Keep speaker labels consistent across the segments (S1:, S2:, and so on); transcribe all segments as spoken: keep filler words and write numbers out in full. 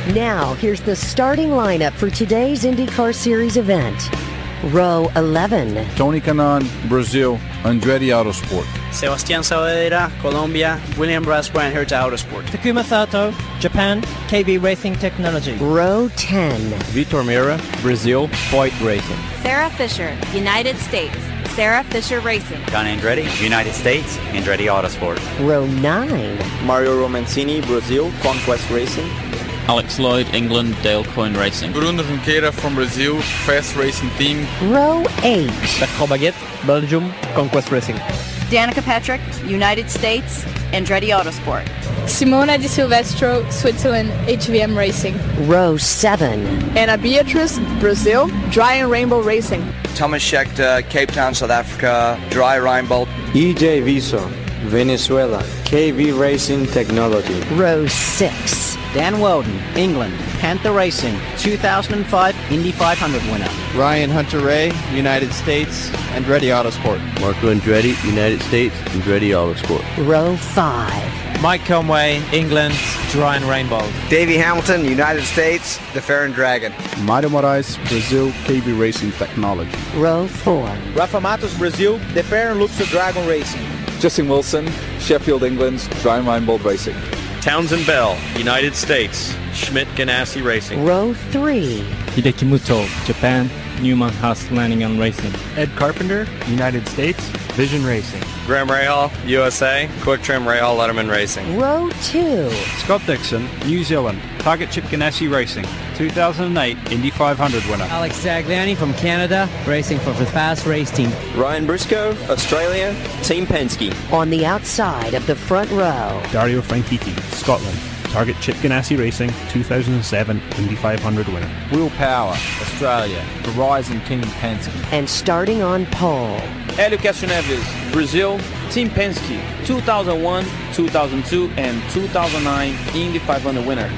S1: Now, here's the starting lineup for today's IndyCar Series event. Row eleven.
S2: Tony Kanaan, Brazil, Andretti Autosport.
S3: Sebastián Saavedra, Colombia, William Brasbrand, Hertz Autosport.
S4: Takuma Sato, Japan, K V Racing Technology.
S1: Row ten.
S5: Vitor Meira, Brazil, Foyt Racing.
S6: Sarah Fisher, United States, Sarah Fisher Racing.
S7: John Andretti, United States, Andretti Autosport.
S1: Row nine.
S8: Mario Romancini, Brazil, Conquest Racing.
S9: Alex Lloyd, England, Dale Coyne Racing.
S10: Bruno Junqueira from Brazil, Fast Racing Team.
S1: Row eight.
S4: Bertrand Baguette, Belgium, Conquest Racing.
S6: Danica Patrick, United States, Andretti Autosport.
S11: Simona Di Silvestro, Switzerland, H V M Racing.
S1: Row seven.
S11: Anna Beatrice, Brazil, Dry and Rainbow Racing.
S12: Thomas Schechter, Cape Town, South Africa, Dry Reinbold.
S13: E J Viso, Venezuela, K V Racing Technology.
S1: Row six.
S14: Dan Weldon, England, Panther Racing, two thousand five Indy five hundred winner.
S15: Ryan Hunter-Reay, United States, Andretti Autosport.
S16: Marco Andretti, United States, Andretti Autosport.
S1: Row five.
S17: Mike Conway, England, Dry and Rainbow.
S18: Davey Hamilton, United States, the Farron Dragon.
S2: Mário Moraes, Brazil, K V Racing Technology.
S1: Row four.
S19: Rafa Matos, Brazil, the Farron Luxor Dragon Racing.
S20: Justin Wilson, Sheffield, England, Dry and Rainbow Racing.
S21: Townsend Bell, United States, Schmidt Ganassi Racing.
S1: Row three.
S22: Hideki Muto, Japan, Newman Haas Lanningham Racing.
S23: Ed Carpenter, United States, Vision Racing.
S21: Graham Rahal, U S A, Quick Trim Rahal Letterman Racing.
S1: Row two.
S23: Scott Dixon, New Zealand, Target Chip Ganassi Racing. two thousand eight Indy five hundred winner.
S4: Alex Zagliani from Canada, racing for the Fast Race Team.
S8: Ryan Briscoe, Australia, Team Penske.
S1: On the outside of the front row.
S23: Dario Franchitti, Scotland, Target Chip Ganassi Racing, two thousand seven Indy five hundred winner.
S5: Will Power, Australia, Verizon Team Penske.
S1: And starting on pole.
S19: Hélio Castroneves, Brazil, Team Penske, two thousand one, two thousand two, and two thousand nine Indy five hundred winner.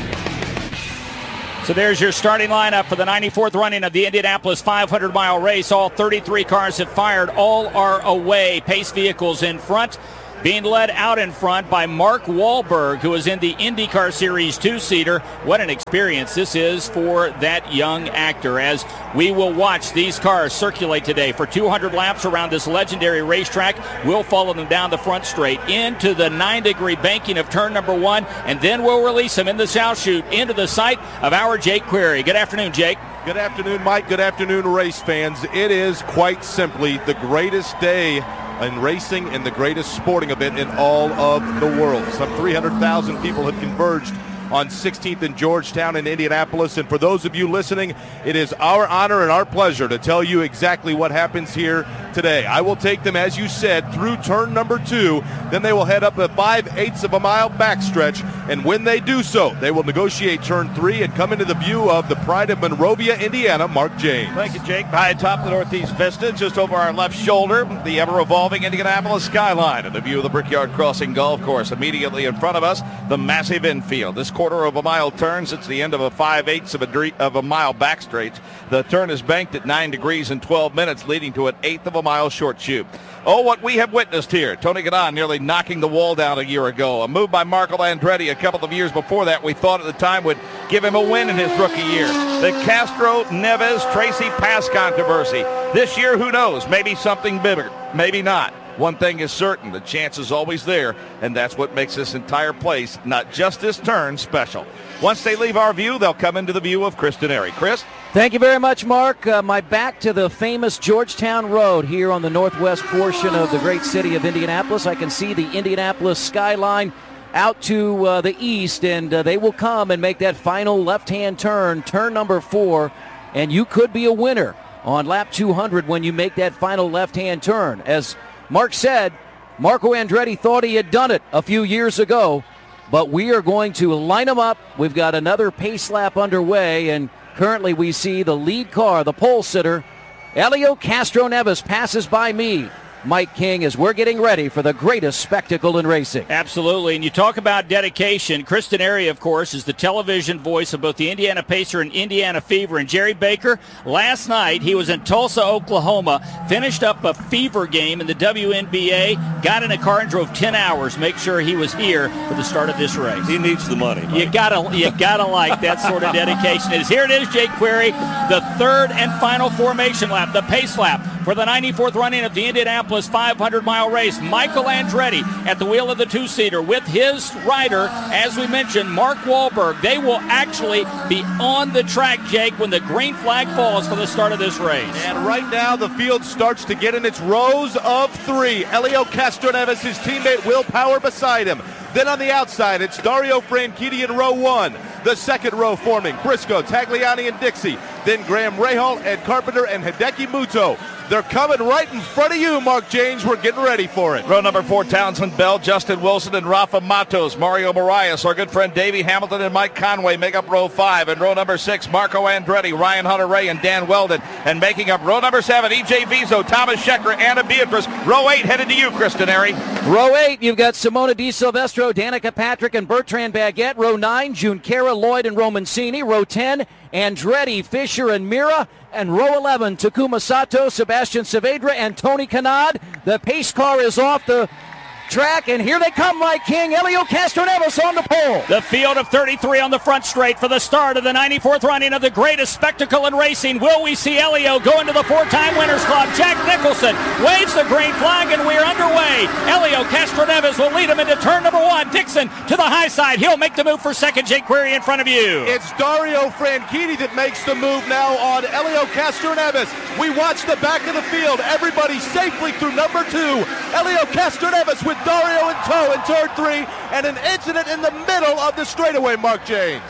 S6: So there's your starting lineup for the ninety-fourth running of the Indianapolis five hundred mile race. All thirty-three cars have fired. All are away. Pace vehicles in front, being led out in front by Mark Wahlberg, who is in the IndyCar Series two-seater. What an experience this is for that young actor, as we will watch these cars circulate today for two hundred laps around this legendary racetrack. We'll follow them down the front straight into the nine-degree banking of turn number one, and then we'll release them in the south chute into the sight of our Jake Query. Good afternoon, Jake.
S24: Good afternoon, Mike. Good afternoon, race fans. It is quite simply the greatest day in racing and the greatest sporting event in all of the world. Some three hundred thousand people have converged on sixteenth and Georgetown in Indianapolis. And for those of you listening, it is our honor and our pleasure to tell you exactly what happens here today. I will take them, as you said, through turn number two. Then they will head up a five-eighths of a mile backstretch. And when they do so, they will negotiate turn three and come into the view of the pride of Monrovia, Indiana, Mark James.
S6: Thank you, Jake. High atop the Northeast Vista, just over our left shoulder, the ever-evolving Indianapolis skyline and the view of the Brickyard Crossing Golf Course. Immediately in front of us, the massive infield. This quarter of a mile turn since the end of a five-eighths of a, dre- of a mile backstretch. The turn is banked at nine degrees and twelve minutes, leading to an eighth of a mile short chute. Oh, what we have witnessed here. Tony Kanaan nearly knocking the wall down a year ago. A move by Marco Andretti a couple of years before that we thought at the time would give him a win in his rookie year. The Castro-Neves-Tracy Pass controversy. This year, who knows? Maybe something bigger. Maybe not. One thing is certain, the chance is always there, and that's what makes this entire place, not just this turn, special. Once they leave our view, they'll come into the view of Chris Denary. Chris?
S14: Thank you very much, Mark. Uh, my back to the famous Georgetown Road here on the northwest portion of the great city of Indianapolis. I can see the Indianapolis skyline out to uh, the east, and uh, they will come and make that final left-hand turn, turn number four, and you could be a winner on lap two hundred when you make that final left-hand turn. As Mark said, Marco Andretti thought he had done it a few years ago, but we are going to line them up. We've got another pace lap underway, and currently we see the lead car, the pole sitter, Hélio Castroneves, passes by me Mike King, as we're getting ready for the greatest spectacle in racing.
S3: Absolutely, and you talk about dedication. Kristen Airy, of course, is the television voice of both the Indiana Pacer and Indiana Fever. And Jerry Baker, last night he was in Tulsa, Oklahoma, finished up a Fever game in the W N B A, got in a car and drove ten hours, make sure he was here for the start of this race.
S21: He needs the money. Mike.
S3: You gotta, you gotta like that sort of dedication. It is here it is, Jake Query, the third and final formation lap, the pace lap for the ninety-fourth running of the Indianapolis five hundred mile race. Michael Andretti at the wheel of the two-seater with his rider, as we mentioned, Mark Wahlberg. They will actually be on the track, Jake, when the green flag falls for the start of this race.
S24: And right now the field starts to get in its rows of three. Helio Castroneves, his teammate Will Power beside him. Then on the outside, it's Dario Franchitti in row one. The second row forming Briscoe, Tagliani, and Dixie. Then Graham Rahal, Ed Carpenter, and Hideki Muto. They're coming right in front of you, Mark James. We're getting ready for it.
S6: Row number four, Townsend Bell, Justin Wilson, and Rafa Matos. Mario Marias, our good friend Davey Hamilton and Mike Conway make up row five. And row number six, Marco Andretti, Ryan Hunter-Ray, and Dan Weldon. And making up row number seven, E J Vizo, Thomas Scheckter, Anna Beatrice. Row eight headed to you, Kristen Airy.
S14: Row eight, you've got Simona Di Silvestro, Danica Patrick, and Bertrand Baguette. Row nine, June Cara, Lloyd, and Romancini. Row ten, Andretti, Fisher, and Mira. And row eleven, Takuma Sato, Sebastian Saavedra, and Tony Kanad. The pace car is off the track, and here they come, Mike King. Helio Castroneves on the pole.
S3: The field of thirty-three on the front straight for the start of the ninety-fourth running of the greatest spectacle in racing. Will we see Helio go into the four-time Winners Club? Jack Nicholson waves the green flag, and we're underway. Helio Castroneves will lead him into turn number one. Dixon to the high side. He'll make the move for second. Jake Query in front of you.
S24: It's Dario Franchitti that makes the move now on Helio Castroneves. We watch the back of the field. Everybody safely through number two. Helio Castroneves with Dario in tow in turn three, and an incident in the middle of the straightaway, Mark James.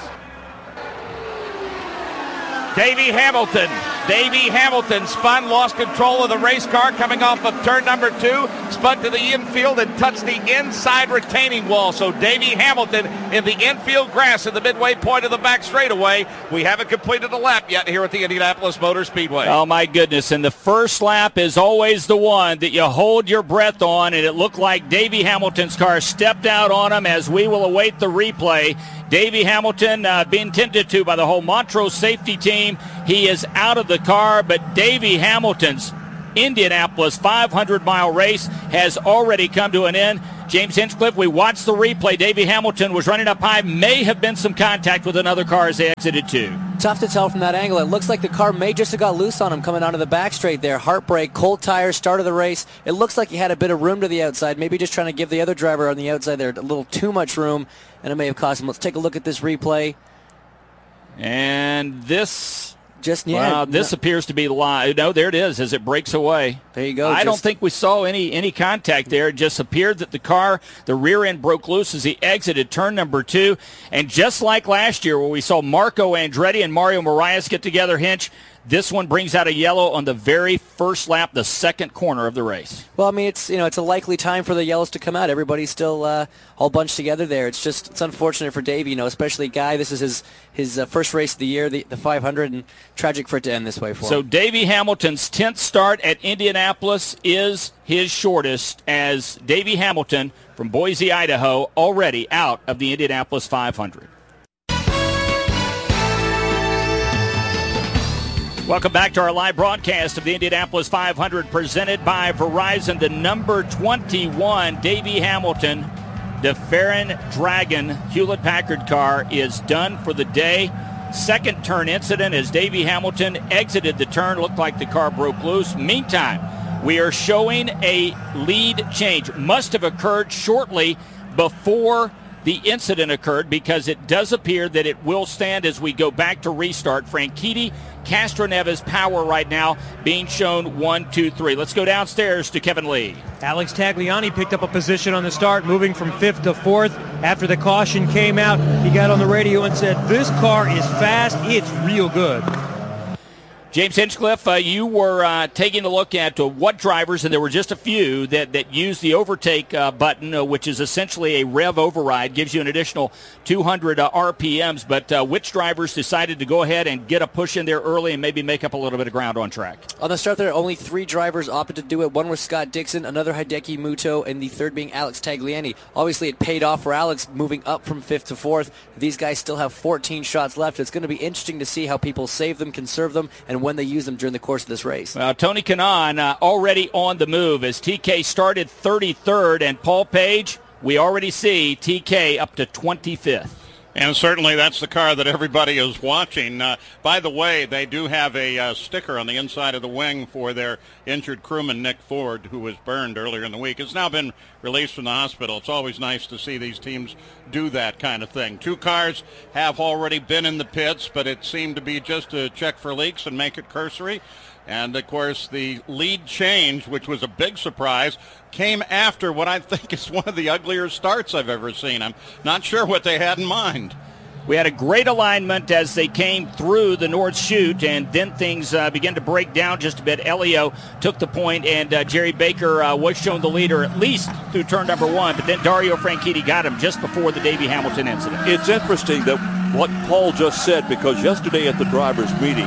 S6: Davey Hamilton. Davey Hamilton spun, lost control of the race car coming off of turn number two, spun to the infield and touched the inside retaining wall. So Davey Hamilton in the infield grass at the midway point of the back straightaway. We haven't completed a lap yet here at the Indianapolis Motor Speedway.
S3: Oh, my goodness. And the first lap is always the one that you hold your breath on, and it looked like Davey Hamilton's car stepped out on him as we will await the replay. Davey Hamilton uh, being tended to by the whole Montrose safety team. He is out of the car, but Davey Hamilton's Indianapolis five hundred mile race has already come to an end. James Hinchcliffe, we watched the replay. Davey Hamilton was running up high. May have been some contact with another car as they exited too.
S7: Tough to tell from that angle. It looks like the car may just have got loose on him coming onto the back straight there. Heartbreak, cold tires, start of the race. It looks like he had a bit of room to the outside, maybe just trying to give the other driver on the outside there a little too much room, and it may have cost him. Let's take a look at this replay.
S3: And this...
S7: Just yeah,
S3: wow, this
S7: no.
S3: appears to be live. No, there it is as it breaks away.
S7: There you go.
S3: I
S7: just,
S3: don't think we saw any any contact there. It just appeared that the car, the rear end broke loose as he exited turn number two. And just like last year where we saw Marco Andretti and Mario Marias get together, Hinch, this one brings out a yellow on the very first lap, the second corner of the race.
S7: Well, I mean, it's you know it's a likely time for the yellows to come out. Everybody's still uh, all bunched together there. It's just it's unfortunate for Davey, you know, especially Guy. This is his his uh, first race of the year, the, the five hundred, and tragic for it to end this way for
S3: so
S7: him. So
S3: Davey Hamilton's tenth start at Indianapolis is his shortest, as Davey Hamilton from Boise, Idaho, already out of the Indianapolis five hundred. Welcome back to our live broadcast of the Indianapolis five hundred presented by Verizon. The number twenty-one, Davey Hamilton, the Farron Dragon Hewlett-Packard car is done for the day. Second turn incident as Davey Hamilton exited the turn. Looked like the car broke loose. Meantime, we are showing a lead change. Must have occurred shortly before the incident occurred, because it does appear that it will stand as we go back to restart. Franchitti, Castroneves, Power right now being shown one, two, three. Let's go downstairs to Kevin Lee.
S9: Alex Tagliani picked up a position on the start, moving from fifth to fourth. After the caution came out, he got on the radio and said, "This car is fast. It's real good."
S3: James Hinchcliffe, uh, you were uh, taking a look at uh, what drivers, and there were just a few that, that used the overtake uh, button, uh, which is essentially a rev override, gives you an additional two hundred uh, R P Ms, but uh, which drivers decided to go ahead and get a push in there early and maybe make up a little bit of ground on track?
S7: On the start there, only three drivers opted to do it. One was Scott Dixon, another Hideki Muto, and the third being Alex Tagliani. Obviously, it paid off for Alex, moving up from fifth to fourth. These guys still have fourteen shots left. It's going to be interesting to see how people save them, conserve them, and when they use them during the course of this race.
S3: Well, Tony Kanaan uh, already on the move as T K started thirty-third, and Paul Page, we already see T K up to twenty-fifth.
S10: And certainly that's the car that everybody is watching. Uh, by the way, they do have a uh, sticker on the inside of the wing for their injured crewman, Nick Ford, who was burned earlier in the week. It's now been released from the hospital. It's always nice to see these teams do that kind of thing. Two cars have already been in the pits, but it seemed to be just to check for leaks and make it cursory. And, of course, the lead change, which was a big surprise, came after what I think is one of the uglier starts I've ever seen. I'm not sure what they had in mind.
S3: We had a great alignment as they came through the North Chute, and then things uh, began to break down just a bit. Elio took the point, and uh, Jerry Baker uh, was shown the leader at least through turn number one, but then Dario Franchitti got him just before the Davey Hamilton incident.
S11: It's interesting that what Paul just said, because yesterday at the drivers' meeting,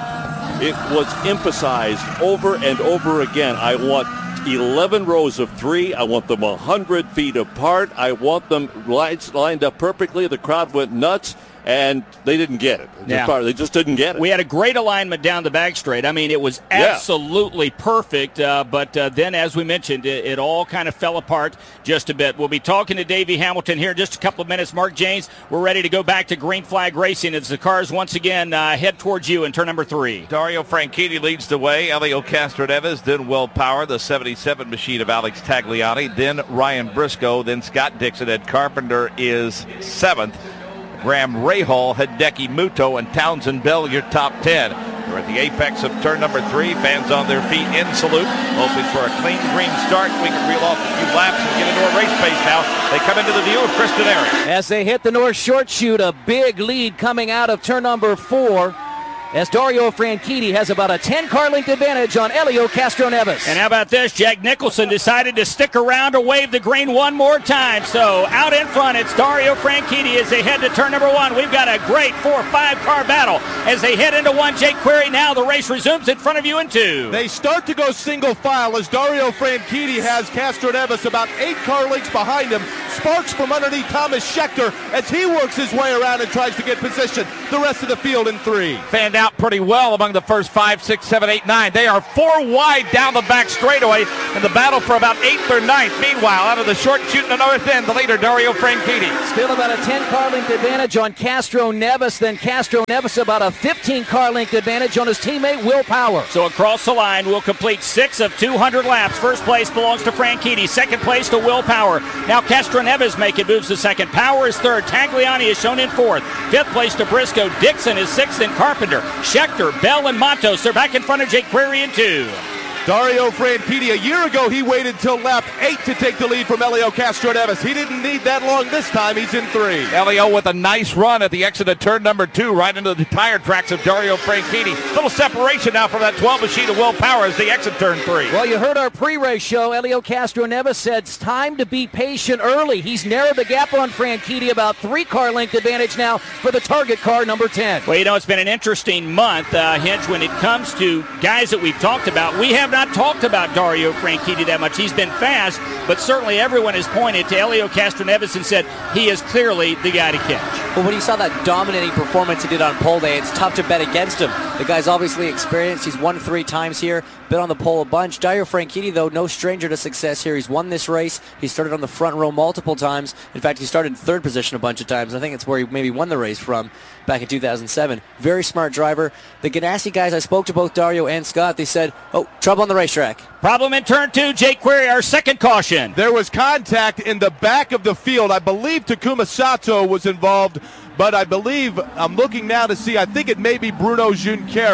S11: it was emphasized over and over again. I want eleven rows of three. I want them one hundred feet apart. I want them lined up perfectly. The crowd went nuts, and they didn't get it.
S3: Yeah.
S11: They just didn't get it.
S3: We had a great alignment down the back straight. I mean, it was absolutely yeah. perfect, uh, but uh, then, as we mentioned, it, it all kind of fell apart just a bit. We'll be talking to Davey Hamilton here in just a couple of minutes. Mark James, we're ready to go back to Green Flag Racing as the cars once again uh, head towards you in turn number three.
S6: Dario Franchitti leads the way. Elio Castroneves, then Will Power, the seventy-seven machine of Alex Tagliani, then Ryan Briscoe, then Scott Dixon. Ed Carpenter is seventh. Graham Rahal, Hideki Muto, and Townsend Bell, your top ten. We're at the apex of turn number three. Fans on their feet in salute, hoping for a clean green start. We can reel off a few laps and get into a race pace now. They come into the view of Kristen Arias.
S14: As they hit the North Short Chute, a big lead coming out of turn number four, as Dario Franchitti has about a ten-car length advantage on Elio Castroneves.
S3: And how about this? Jack Nicholson decided to stick around to wave the green one more time. So out in front, it's Dario Franchitti as they head to turn number one. We've got a great four or five-car battle as they head into one. Jake Query now. The race resumes in front of you in two.
S24: They start to go single file as Dario Franchitti has Castroneves about eight car lengths behind him. Sparks from underneath Thomas Schechter as he works his way around and tries to get position. The rest of the field in three.
S6: Fanned out pretty well among the first five, six, seven, eight, nine. They are four wide down the back straightaway in the battle for about eighth or ninth. Meanwhile, out of the short chute in the north end, the leader, Dario Franchitti.
S14: Still about a ten-car length advantage on Castroneves. Then Castroneves about a fifteen-car length advantage on his teammate Will Power.
S3: So across the line, we'll complete six of two hundred laps. First place belongs to Franchitti. Second place to Will Power. Now Castroneves making moves to second. Power is third. Tagliani is shown in fourth. Fifth place to Briscoe. Dixon is sixth, and Carpenter. Schechter, Bell, and Matos, they're back in front of Jake Query in two.
S24: Dario Franchitti, a year ago, he waited till lap eight to take the lead from Elio Castroneves. He didn't need that long this time. He's in three.
S6: Elio with a nice run at the exit of turn number two, right into the tire tracks of Dario Franchitti. Little separation now from that twelve machine of Will Power as they exit turn three.
S14: Well, you heard our pre-race show. Elio Castroneves said it's time to be patient early. He's narrowed the gap on Franchitti, about three-car length advantage now for the target car, number ten.
S3: Well, you know, it's been an interesting month, uh, Hinch, when it comes to guys that we've talked about. We have not talked about Dario Franchitti that much. He's been fast, but certainly everyone has pointed to Elio Castroneves and said he is clearly the guy to catch.
S7: Well, when you saw that dominating performance he did on pole day, it's tough to bet against him. The guy's obviously experienced. He's won three times here, been on the pole a bunch. Dario Franchitti, though, no stranger to success here. He's won this race. He started on the front row multiple times. In fact, he started in third position a bunch of times. I think it's where he maybe won the race from back in two thousand seven. Very smart driver. The Ganassi guys, I spoke to both Dario and Scott. They said, oh, trouble on the racetrack.
S3: Problem in turn two. Jake Query, our second caution.
S24: There was contact in the back of the field. I believe Takuma Sato was involved, but I believe, I'm looking now to see, I think it may be Bruno Junqueira.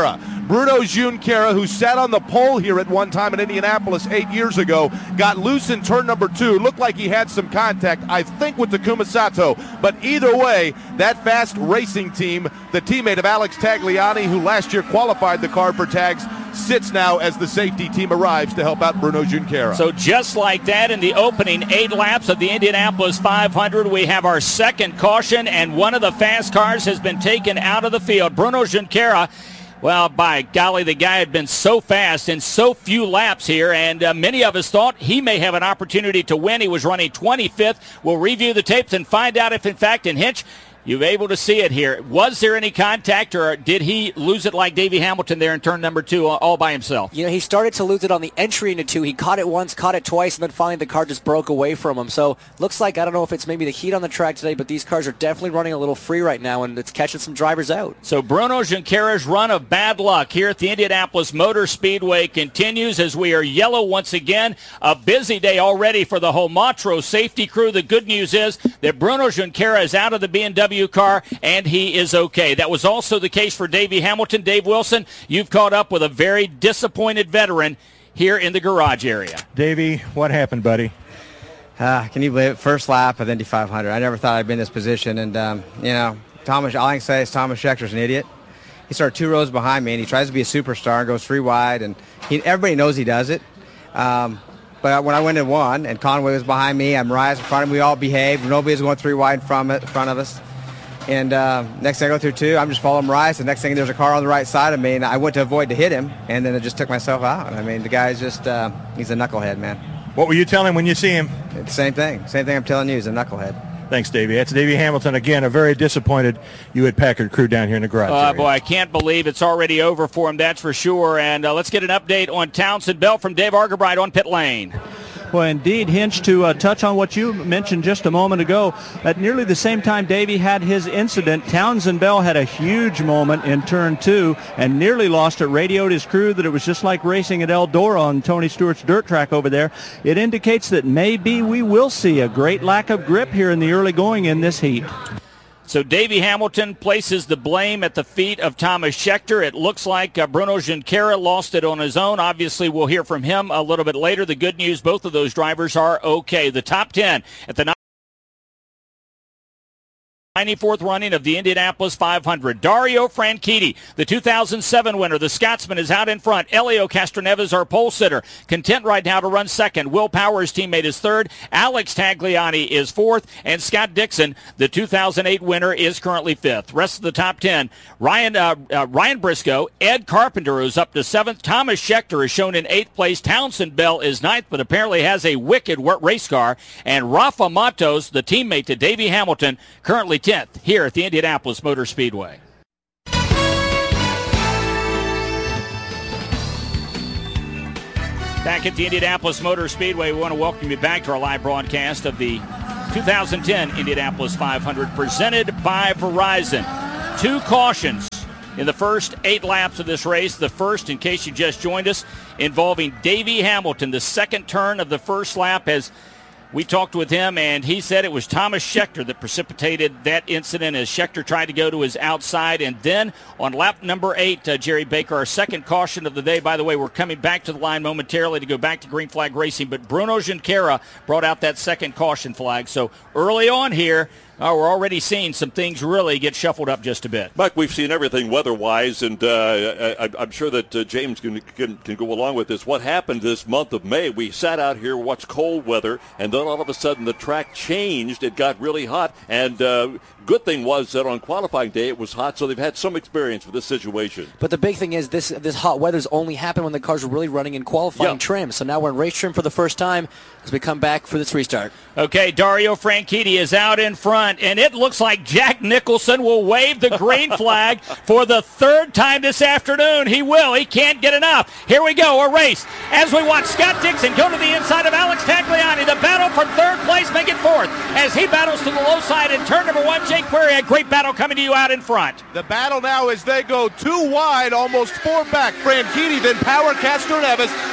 S24: Bruno Junqueira, who sat on the pole here at one time in Indianapolis eight years ago, got loose in turn number two. Looked like he had some contact, I think, with Takuma Sato. But either way, that fast racing team, the teammate of Alex Tagliani, who last year qualified the car for tags, sits now as the safety team arrives to help out Bruno Junqueira.
S3: So just like that, in the opening eight laps of the Indianapolis five hundred, we have our second caution, and one of the fast cars has been taken out of the field. Bruno Junqueira, well, by golly, the guy had been so fast in so few laps here, and uh, many of us thought he may have an opportunity to win. He was running twenty-fifth. We'll review the tapes and find out if, in fact, in Hinch, you're able to see it here. Was there any contact, or did he lose it like Davey Hamilton there in turn number two all by himself?
S7: You know, he started to lose it on the entry into two. He caught it once, caught it twice, and then finally the car just broke away from him. So looks like, I don't know if it's maybe the heat on the track today, but these cars are definitely running a little free right now, and it's catching some drivers out. So
S3: Bruno Junqueira's run of bad luck here at the Indianapolis Motor Speedway continues as we are yellow once again. A busy day already for the Homatro safety crew. The good news is that Bruno Junqueira is out of the B M W car, and he is okay. That was also the case for Davey Hamilton. Dave Wilson, you've caught up with a very disappointed veteran here in the garage area.
S12: Davey, what happened, buddy?
S18: Uh, can you believe it? First lap of Indy five hundred. I never thought I'd be in this position, and um, you know, Thomas. All I can say is Thomas Schechter's an idiot. He started two rows behind me, and he tries to be a superstar and goes three wide, and he, everybody knows he does it. Um, But when I went and won, and Conway was behind me, and Mariah's in front of me, we all behaved. Nobody was going three wide from it, in front of us. And uh, next thing I go through two, I'm just following Mariah. The next thing, there's a car on the right side of me, and I went to avoid to hit him, and then I just took myself out. I mean, the guy's just, uh, he's a knucklehead, man.
S12: What were you telling him when you see him?
S18: It's the same thing. Same thing I'm telling you, he's a knucklehead.
S12: Thanks, Davey. That's Davey Hamilton. Again, a very disappointed Hewlett Packard crew down here in the garage.
S3: Oh, uh, boy, I can't believe it's already over for him, that's for sure. And uh, let's get an update on Townsend Bell from Dave Argabright on pit lane.
S13: Well, indeed, Hinch, to uh, touch on what you mentioned just a moment ago, at nearly the same time Davey had his incident, Townsend Bell had a huge moment in turn two and nearly lost it, radioed his crew that it was just like racing at Eldora on Tony Stewart's dirt track over there. It indicates that maybe we will see a great lack of grip here in the early going in this heat.
S3: So Davey Hamilton places the blame at the feet of Thomas Schechter. It looks like uh, Bruno Junqueira lost it on his own. Obviously, we'll hear from him a little bit later. The good news, both of those drivers are okay. The top ten at the ninety-fourth running of the Indianapolis five hundred. Dario Franchitti, the two thousand seven winner. The Scotsman is out in front. Elio Castroneves, our pole sitter, content right now to run second. Will Power's teammate is third. Alex Tagliani is fourth. And Scott Dixon, the two thousand eight winner, is currently fifth. Rest of the top ten, Ryan uh, uh, Ryan Briscoe, Ed Carpenter is up to seventh. Thomas Schechter is shown in eighth place. Townsend Bell is ninth, but apparently has a wicked race car. And Rafa Matos, the teammate to Davey Hamilton, currently tenth here at the Indianapolis Motor Speedway. Back at the Indianapolis Motor Speedway, we want to welcome you back to our live broadcast of the two thousand ten Indianapolis five hundred presented by Verizon. Two cautions in the first eight laps of this race. The first, in case you just joined us, involving Davey Hamilton. The second turn of the first lap has We talked with him, and he said it was Thomas Schechter that precipitated that incident as Schechter tried to go to his outside. And then on lap number eight, uh, Jerry Baker, our second caution of the day. By the way, we're coming back to the line momentarily to go back to green flag racing, but Bruno Junqueira brought out that second caution flag. So early on here, Uh, we're already seeing some things really get shuffled up just a bit.
S11: Mike, we've seen everything weather-wise, and uh, I, I'm sure that uh, James can, can, can go along with this. What happened this month of May, we sat out here, watched cold weather, and then all of a sudden the track changed. It got really hot, and uh, good thing was that on qualifying day it was hot, so they've had some experience with this situation.
S7: But the big thing is this this hot weather's only happened when the cars were really running in qualifying yeah. trim. So now we're in race trim for the first time as we come back for this restart.
S3: Okay, Dario Franchitti is out in front, and it looks like Jack Nicholson will wave the green flag for the third time this afternoon. He will. He can't get enough. Here we go, a race. As we watch Scott Dixon go to the inside of Alex Tagliani, the battle for third place, make it fourth. As he battles to the low side in turn number one, Jake Query, a great battle coming to you out in front.
S24: The battle now as they go two wide, almost four back. Franchitti, then Power, Castroneves,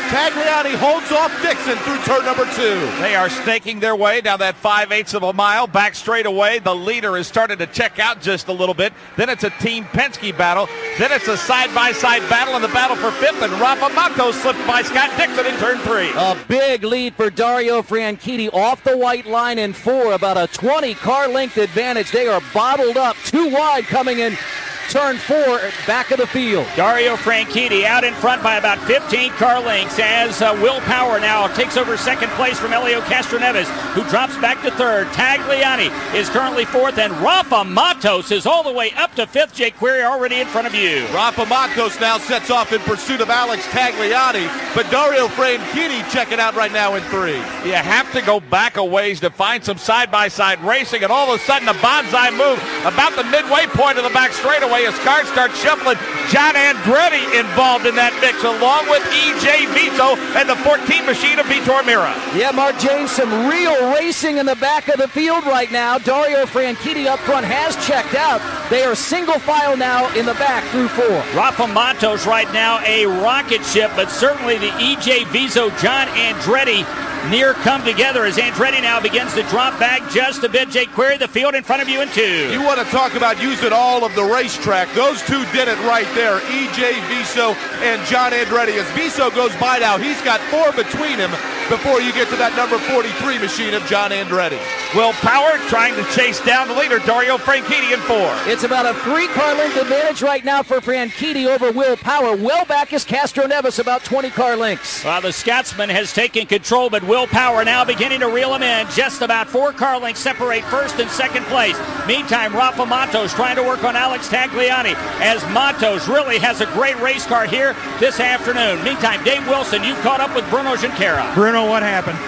S24: Tagliani holds off Dixon through turn number two.
S6: They are snaking their way down that five-eighths of a mile, back straight away. The leader is starting to check out just a little bit. Then it's a Team Penske battle. Then it's a side-by-side battle in the battle for fifth, and Rafa Matos slipped by Scott Dixon in turn three.
S14: A big lead for Dario Franchitti off the white line in four, about a twenty car length advantage. They are bottled up, too wide coming in turn four, back of the field.
S3: Dario Franchitti out in front by about fifteen car lengths as uh, Will Power now takes over second place from Helio Castroneves, who drops back to third. Tagliani is currently fourth, and Rafa Matos is all the way up to fifth. Jake Query already in front of you.
S24: Rafa Matos now sets off in pursuit of Alex Tagliani, but Dario Franchitti checking out right now in three.
S6: You have to go back a ways to find some side-by-side racing, and all of a sudden a bonsai move about the midway point of the back straightaway as cars start shuffling. John Andretti involved in that mix, along with E J Vito and the fourteen machine of Vitor Mira.
S14: Yeah, Mark James, some real racing in the back of the field right now. Dario Franchitti up front has checked out. They are single file now in the back through four.
S3: Rafa Matos right now a rocket ship, but certainly the E J Vito, John Andretti near come together as Andretti now begins to drop back just a bit. Jake Query, the field in front of you in two.
S24: You want to talk about using all of the racetrack. Those two did it right there, E J Viso and John Andretti. As Viso goes by now, he's got four between him before you get to that number forty-three machine of John Andretti.
S6: Will Power trying to chase down the leader, Dario Franchitti in four.
S14: It's about a three-car length advantage right now for Franchitti over Will Power. Well back is Castroneves, about twenty car lengths.
S3: Well, the Scotsman has taken control, but Will Power now beginning to reel him in. Just about four car lengths separate first and second place. Meantime, Rafa Matos trying to work on Alex Tagliani as Matos really has a great race car here this afternoon. Meantime, Dave Wilson, you caught up with Bruno Junqueira.
S2: Bruno, what happened?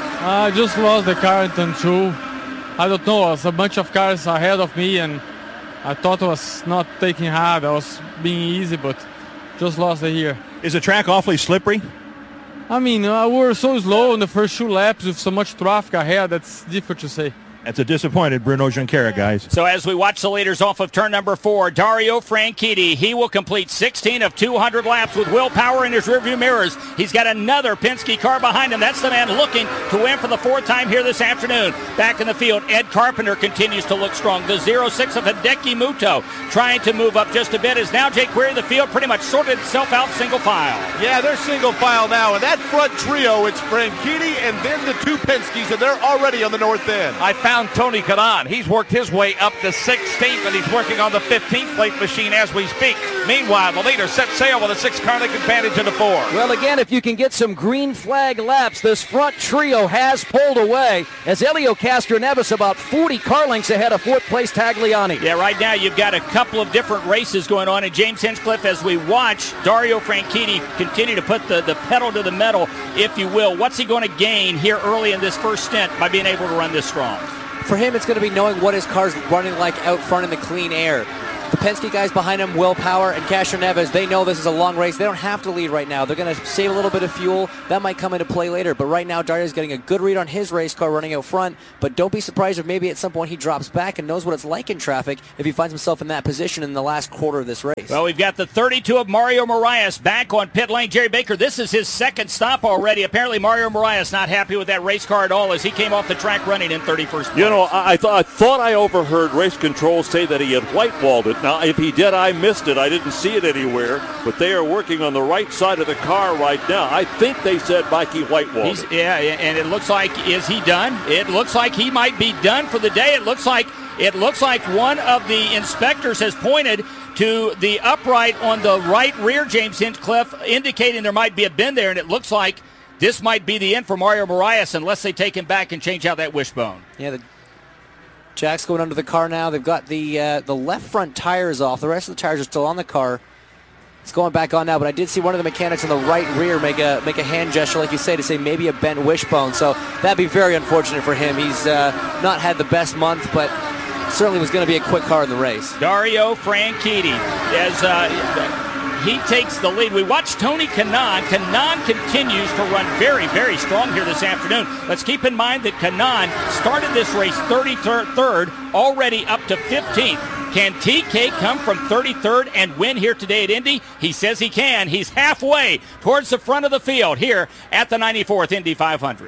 S2: I just lost the car in turn two. I don't know, there's a bunch of cars ahead of me and I thought I was not taking hard. I was being easy, but just lost it here.
S12: Is the track awfully slippery?
S2: I mean, uh, we were so slow in the first two laps with so much traffic ahead, that's difficult to say.
S12: That's a disappointed Bruno Junqueira, guys.
S3: So as we watch the leaders off of turn number four, Dario Franchitti, he will complete sixteen of two hundred laps with Will Power in his rearview mirrors. He's got another Penske car behind him. That's the man looking to win for the fourth time here this afternoon. Back in the field, Ed Carpenter continues to look strong. The oh six of Hideki Muto trying to move up just a bit as now Jake Query, the field pretty much sorted itself out single file.
S24: Yeah, they're single file now. And that front trio, it's Franchitti and then the two Penskes, and they're already on the north end.
S6: I found Tony Kanaan. He's worked his way up to sixteenth, and he's working on the fifteenth plate machine as we speak. Meanwhile, the leader sets sail with a six-car length advantage in the four.
S14: Well, again, if you can get some green flag laps, this front trio has pulled away as Helio Castroneves about forty car lengths ahead of fourth place Tagliani.
S3: Yeah, right now you've got a couple of different races going on, and James Hinchcliffe, as we watch Dario Franchitti continue to put the, the pedal to the metal, if you will, what's he going to gain here early in this first stint by being able to run this strong?
S7: For him, it's going to be knowing what his car's running like out front in the clean air. The Penske guys behind him, Will Power and Castroneves, they know this is a long race. They don't have to lead right now. They're going to save a little bit of fuel. That might come into play later. But right now, Dario's getting a good read on his race car running out front. But don't be surprised if maybe at some point he drops back and knows what it's like in traffic if he finds himself in that position in the last quarter of this race.
S3: Well, we've got the thirty-two of Mario Moraes back on pit lane. Jerry Baker, this is his second stop already. Apparently, Mario Moraes not happy with that race car at all as he came off the track running in thirty-first place.
S11: You know, I, I, th- I thought I overheard race control say that he had whitewalled it. Now, if he did, I missed it. I didn't see it anywhere. But they are working on the right side of the car right now. I think they said Mikey whitewalled
S3: He's,
S11: it.
S3: Yeah, and it looks like, is he done? It looks like he might be done for the day. It looks like it looks like one of the inspectors has pointed to the upright on the right rear, James Hinchcliffe, indicating there might be a bend there, and it looks like this might be the end for Mario Moraes unless they take him back and change out that wishbone.
S7: Yeah, the Jack's going under the car now. They've got the uh, the left front tires off. The rest of the tires are still on the car. It's going back on now, but I did see one of the mechanics in the right rear make a make a hand gesture, like you say, to say maybe a bent wishbone. So that'd be very unfortunate for him. He's uh, not had the best month, but certainly was going to be a quick car in the race.
S3: Dario Franchitti, as uh, he takes the lead. We watch Tony Kanaan. Kanaan continues to run very, very strong here this afternoon. Let's keep in mind that Kanaan started this race thirty-third, already up to fifteenth. Can T K come from thirty-third and win here today at Indy? He says he can. He's halfway towards the front of the field here at the ninety-fourth Indy five hundred.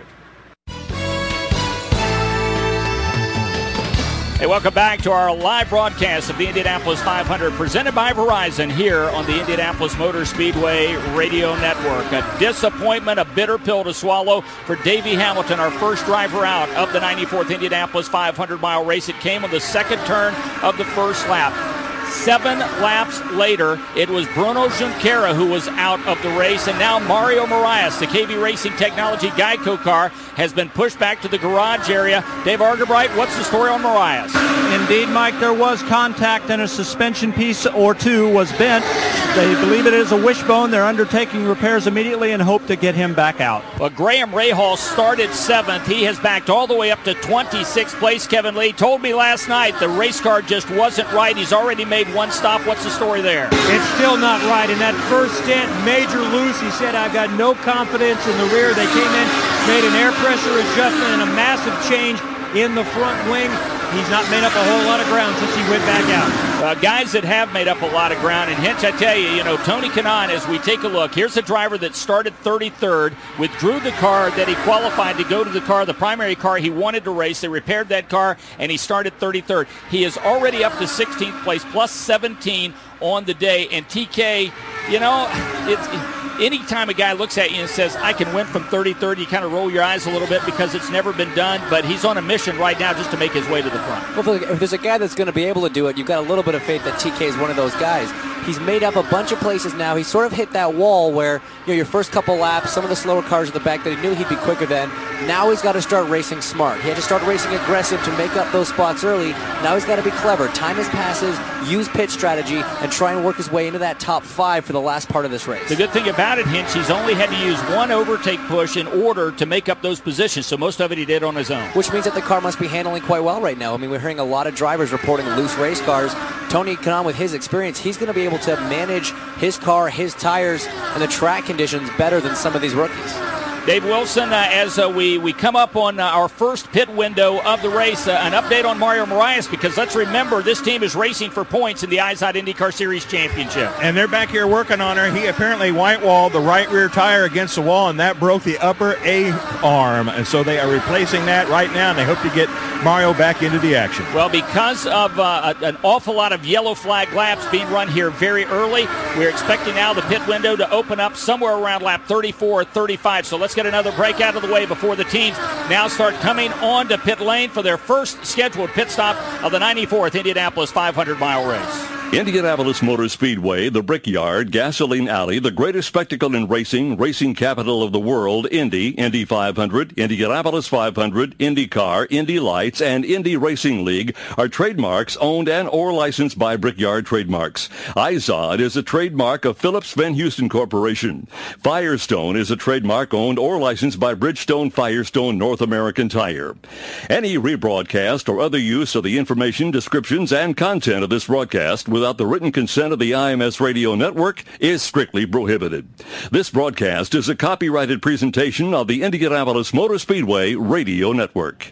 S3: Hey, welcome back to our live broadcast of the Indianapolis five hundred presented by Verizon here on the Indianapolis Motor Speedway Radio Network. A disappointment, a bitter pill to swallow for Davey Hamilton, our first driver out of the ninety-fourth Indianapolis five hundred mile race. It came on the second turn of the first lap. Seven laps later, it was Bruno Junqueira who was out of the race, and now Mario Moraes, the K B Racing Technology Geico car, has been pushed back to the garage area. Dave Argerbright, what's the story on Moraes?
S13: Indeed, Mike, there was contact and a suspension piece or two was bent. They believe it is a wishbone. They're undertaking repairs immediately and hope to get him back out.
S3: Well, Graham Rahal started seventh. He has backed all the way up to twenty-sixth place. Kevin Lee told me last night the race car just wasn't right. He's already made one stop. What's the story there?
S9: It's still not right. In that first stint, Major Luce, he said, I've got no confidence in the rear. They came in, made an air pressure adjustment and a massive change in the front wing. He's not made up a whole lot of ground since he went back out.
S3: Uh, guys that have made up a lot of ground, and Hinch, I tell you, you know, Tony Kanaan, as we take a look, here's a driver that started thirty-third, withdrew the car that he qualified to go to the car, the primary car he wanted to race. They repaired that car, and he started thirty-third. He is already up to sixteenth place, plus seventeen on the day, and T K, you know, it's... Anytime a guy looks at you and says, I can win from thirty-third, you kind of roll your eyes a little bit because it's never been done, but he's on a mission right now just to make his way to the front.
S7: Well, if there's a guy that's going to be able to do it, you've got a little bit of faith that T K is one of those guys. He's made up a bunch of places now. He's sort of hit that wall where, you know, your first couple laps, some of the slower cars at the back that he knew he'd be quicker than. Now he's got to start racing smart. He had to start racing aggressive to make up those spots early. Now he's got to be clever. Time his passes, use pit strategy, and try and work his way into that top five for the last part of this race.
S3: The good thing about it, Hinch, he's only had to use one overtake push in order to make up those positions, so most of it he did on his own.
S7: Which means that the car must be handling quite well right now. I mean, we're hearing a lot of drivers reporting loose race cars. Tony Kanaan, with his experience, he's going to be able to manage his car, his tires, and the track conditions better than some of these rookies.
S3: Dave Wilson, uh, as uh, we, we come up on uh, our first pit window of the race, uh, an update on Mario Moraes, because let's remember this team is racing for points in the IZOD IndyCar Series Championship.
S12: And they're back here working on her. He apparently white-walled the right rear tire against the wall, and that broke the upper A arm. And so they are replacing that right now, and they hope to get Mario back into the action.
S3: Well, because of uh, a, an awful lot of yellow flag laps being run here very early, we're expecting now the pit window to open up somewhere around lap thirty-four or thirty-five. So let's get another break out of the way before the teams now start coming on to pit lane for their first scheduled pit stop of the ninety-fourth Indianapolis five hundred mile race.
S15: Indianapolis Motor Speedway, the Brickyard, Gasoline Alley, the greatest spectacle in racing, racing capital of the world, Indy, Indy five hundred, Indianapolis five hundred, IndyCar, Indy Lights, and Indy Racing League are trademarks owned and or licensed by Brickyard Trademarks. IZOD is a trademark of Phillips Van Houston Corporation. Firestone is a trademark owned or licensed by Bridgestone Firestone North American Tire. Any rebroadcast or other use of the information, descriptions, and content of this broadcast without the written consent of the I M S Radio Network is strictly prohibited. This broadcast is a copyrighted presentation of the Indianapolis Motor Speedway Radio Network.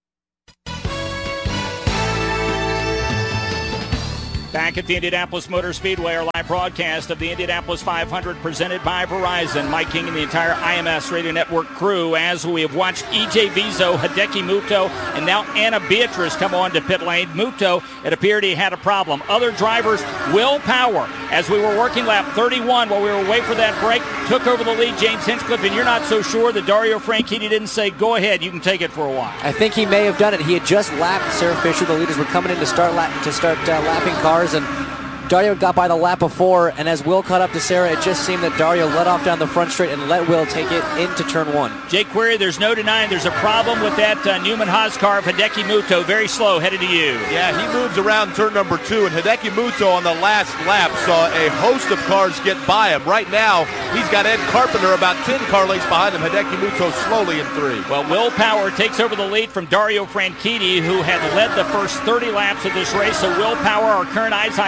S3: Back at the Indianapolis Motor Speedway, our live broadcast of the Indianapolis five hundred presented by Verizon. Mike King and the entire I M S Radio Network crew as we have watched E J Vizo, Hideki Muto, and now Anna Beatrice come on to pit lane. Muto, it appeared he had a problem. Other drivers, Will Power, as we were working lap thirty-one while we were waiting for that break, took over the lead, James Hinchcliffe, and you're not so sure that Dario Franchitti didn't say, go ahead, you can take it for a while.
S7: I think he may have done it. He had just lapped Sarah Fisher. The leaders were coming in to start, lap, to start uh, lapping cars, and Dario got by the lap before, and as Will caught up to Sarah, it just seemed that Dario let off down the front straight and let Will take it into turn one.
S3: Jake Query, there's no denying there's a problem with that uh, Newman Haas car of Hideki Muto. Very slow, headed to you.
S24: Yeah, he moves around turn number two, and Hideki Muto on the last lap saw a host of cars get by him. Right now, he's got Ed Carpenter about ten car lengths behind him. Hideki Muto slowly in three.
S3: Well, Will Power takes over the lead from Dario Franchitti, who had led the first thirty laps of this race. So Will Power, our current IZOD IndyCar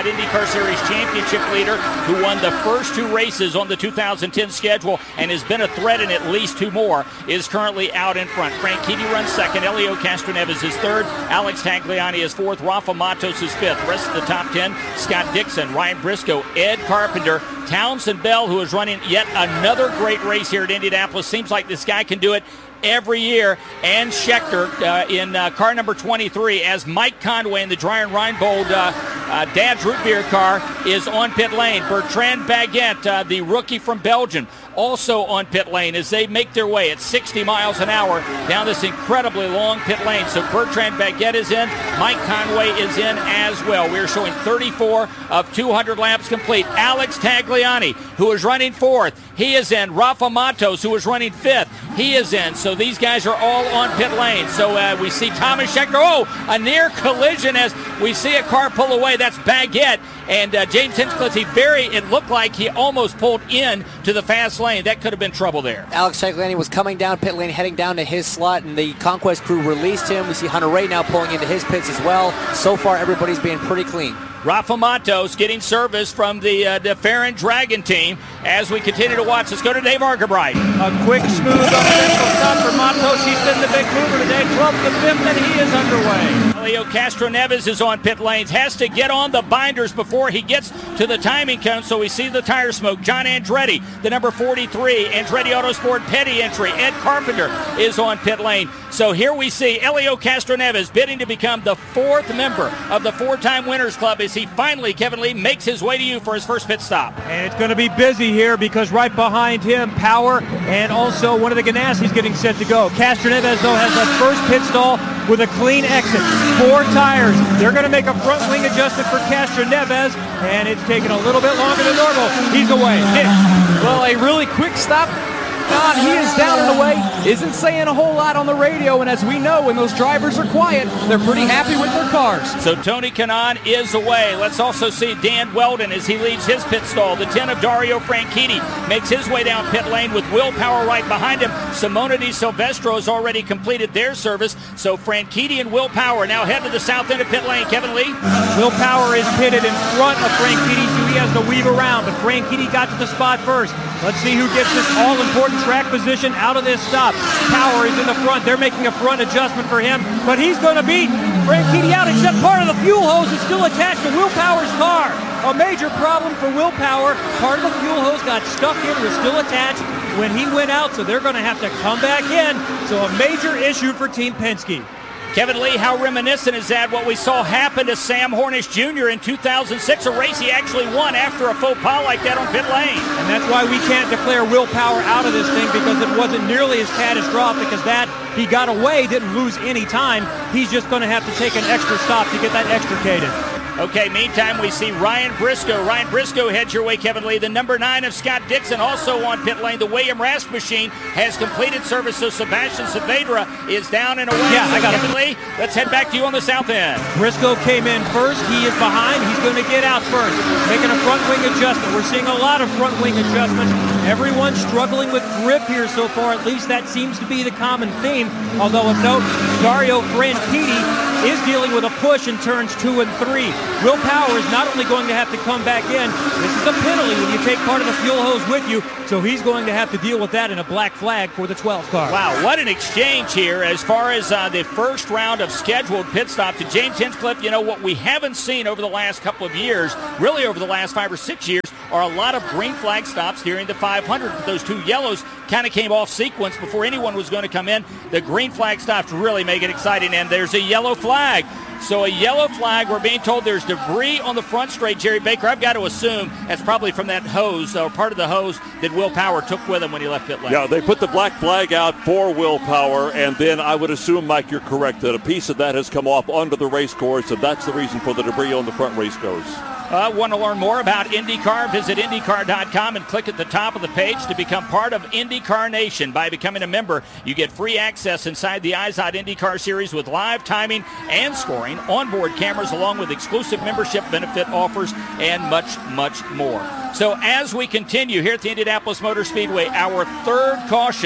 S3: Car Series championship leader who won the first two races on the two thousand ten schedule and has been a threat in at least two more, is currently out in front. Franchitti runs second. Elio Castroneves is third. Alex Tagliani is fourth. Rafa Matos is fifth. The rest of the top ten, Scott Dixon, Ryan Briscoe, Ed Carpenter, Townsend Bell, who is running yet another great race here at Indianapolis. Seems like this guy can do it every year, and Schechter uh, in uh, car number twenty-three as Mike Conway in the Dreyer Reinbold uh, uh, Dad's Root Beer car is on pit lane. Bertrand Baguette, uh, the rookie from Belgium, also on pit lane as they make their way at sixty miles an hour down this incredibly long pit lane. So Bertrand Baguette is in. Mike Conway is in as well. We're showing thirty-four of two hundred laps complete. Alex Tagliani, who is running fourth, he is in. Rafa Matos, who is running fifth, he is in. So these guys are all on pit lane. So uh, we see Thomas Schechter. Oh, a near collision as we see a car pull away. That's Baguette. And uh, James Hinchcliffe, he very, it looked like he almost pulled in to the fast lane. That could have been trouble there.
S7: Alex Tagliani was coming down pit lane, heading down to his slot, and the Conquest crew released him. We see Hunter Ray now pulling into his pits as well. So far, everybody's being pretty clean.
S3: Rafa Matos getting service from the uh, DeFerrin Dragon team as we continue to watch. Let's go to Dave Argabright.
S9: A quick, smooth, uneventful stop for Matos. He's been the big mover today. twelfth to fifth, and he is underway.
S3: Elio Castroneves is on pit lanes. Has to get on the binders before he gets to the timing cone, so we see the tire smoke. John Andretti, the number forty-three, Andretti Autosport Petty entry. Ed Carpenter is on pit lane. So here we see Elio Castroneves bidding to become the fourth member of the four-time Winners Club as he finally, Kevin Lee, makes his way to you for his first pit stop.
S9: And it's going to be busy here because right behind him, Power and also one of the Ganassis getting set to go. Castroneves, though, has that first pit stall with a clean exit. Four tires. They're going to make a front wing adjustment for Castroneves, and it's taking a little bit longer than normal. He's away. Nick.
S16: Well, a really quick stop. God, he is down and away, isn't saying a whole lot on the radio, and as we know, when those drivers are quiet, they're pretty happy with their cars.
S3: So Tony Kanaan is away. Let's also see Dan Weldon as he leads his pit stall. The ten of Dario Franchitti makes his way down pit lane with Will Power right behind him. Simona Di Silvestro has already completed their service, so Franchitti and Will Power now head to the south end of pit lane. Kevin Lee?
S9: Will Power is pitted in front of Franchitti, so he has to weave around, but Franchitti got to the spot first. Let's see who gets this all-important track position out of this stop. Power is in the front. They're making a front adjustment for him, but he's going to beat Franchitti out, except part of the fuel hose is still attached to Will Power's car. A major problem for Will Power. Part of the fuel hose got stuck in, was still attached when he went out, so they're going to have to come back in. So a major issue for Team Penske.
S3: Kevin Lee, how reminiscent is that what we saw happen to Sam Hornish Junior in two thousand six, a race he actually won after a faux pas like that on pit lane.
S9: And that's why we can't declare Will Power out of this thing, because it wasn't nearly as catastrophic as that. He got away, didn't lose any time. He's just going to have to take an extra stop to get that extricated.
S3: Okay, meantime, we see Ryan Briscoe. Ryan Briscoe heads your way, Kevin Lee. The number nine of Scott Dixon also on pit lane. The William Rask machine has completed service, so Sebastian Saavedra is down and away.
S9: Yeah,
S3: so
S9: I got
S3: Kevin
S9: it.
S3: Lee, let's head back to you on the south end.
S9: Briscoe came in first. He is behind. He's going to get out first, making a front wing adjustment. We're seeing a lot of front wing adjustments. Everyone's struggling with grip here so far. At least that seems to be the common theme. Although of note, Dario Franchitti is dealing with a push in turns two and three. Will Power is not only going to have to come back in, this is a penalty when you take part of the fuel hose with you, so he's going to have to deal with that in a black flag for the twelfth car.
S3: Wow, what an exchange here as far as uh, the first round of scheduled pit stops. And James Hinchcliffe, you know, what we haven't seen over the last couple of years, really over the last five or six years, are a lot of green flag stops during the five hundred. Those two yellows kind of came off sequence before anyone was going to come in. The green flag stops really make it exciting, and there's a yellow flag. So a yellow flag, we're being told there's debris on the front straight, Jerry Baker. I've got to assume that's probably from that hose, or part of the hose that Will Power took with him when he left pit lane.
S11: Yeah, they put the black flag out for Will Power, and then I would assume, Mike, you're correct, that a piece of that has come off onto the race course, and that's the reason for the debris on the front race course.
S3: Uh, want to learn more about IndyCar? Visit IndyCar dot com and click at the top of the page to become part of IndyCar Nation. By becoming a member, you get free access inside the I Z O D IndyCar Series with live timing and scoring, onboard cameras, along with exclusive membership benefit offers, and much, much more. So as we continue here at the Indianapolis Motor Speedway, our third caution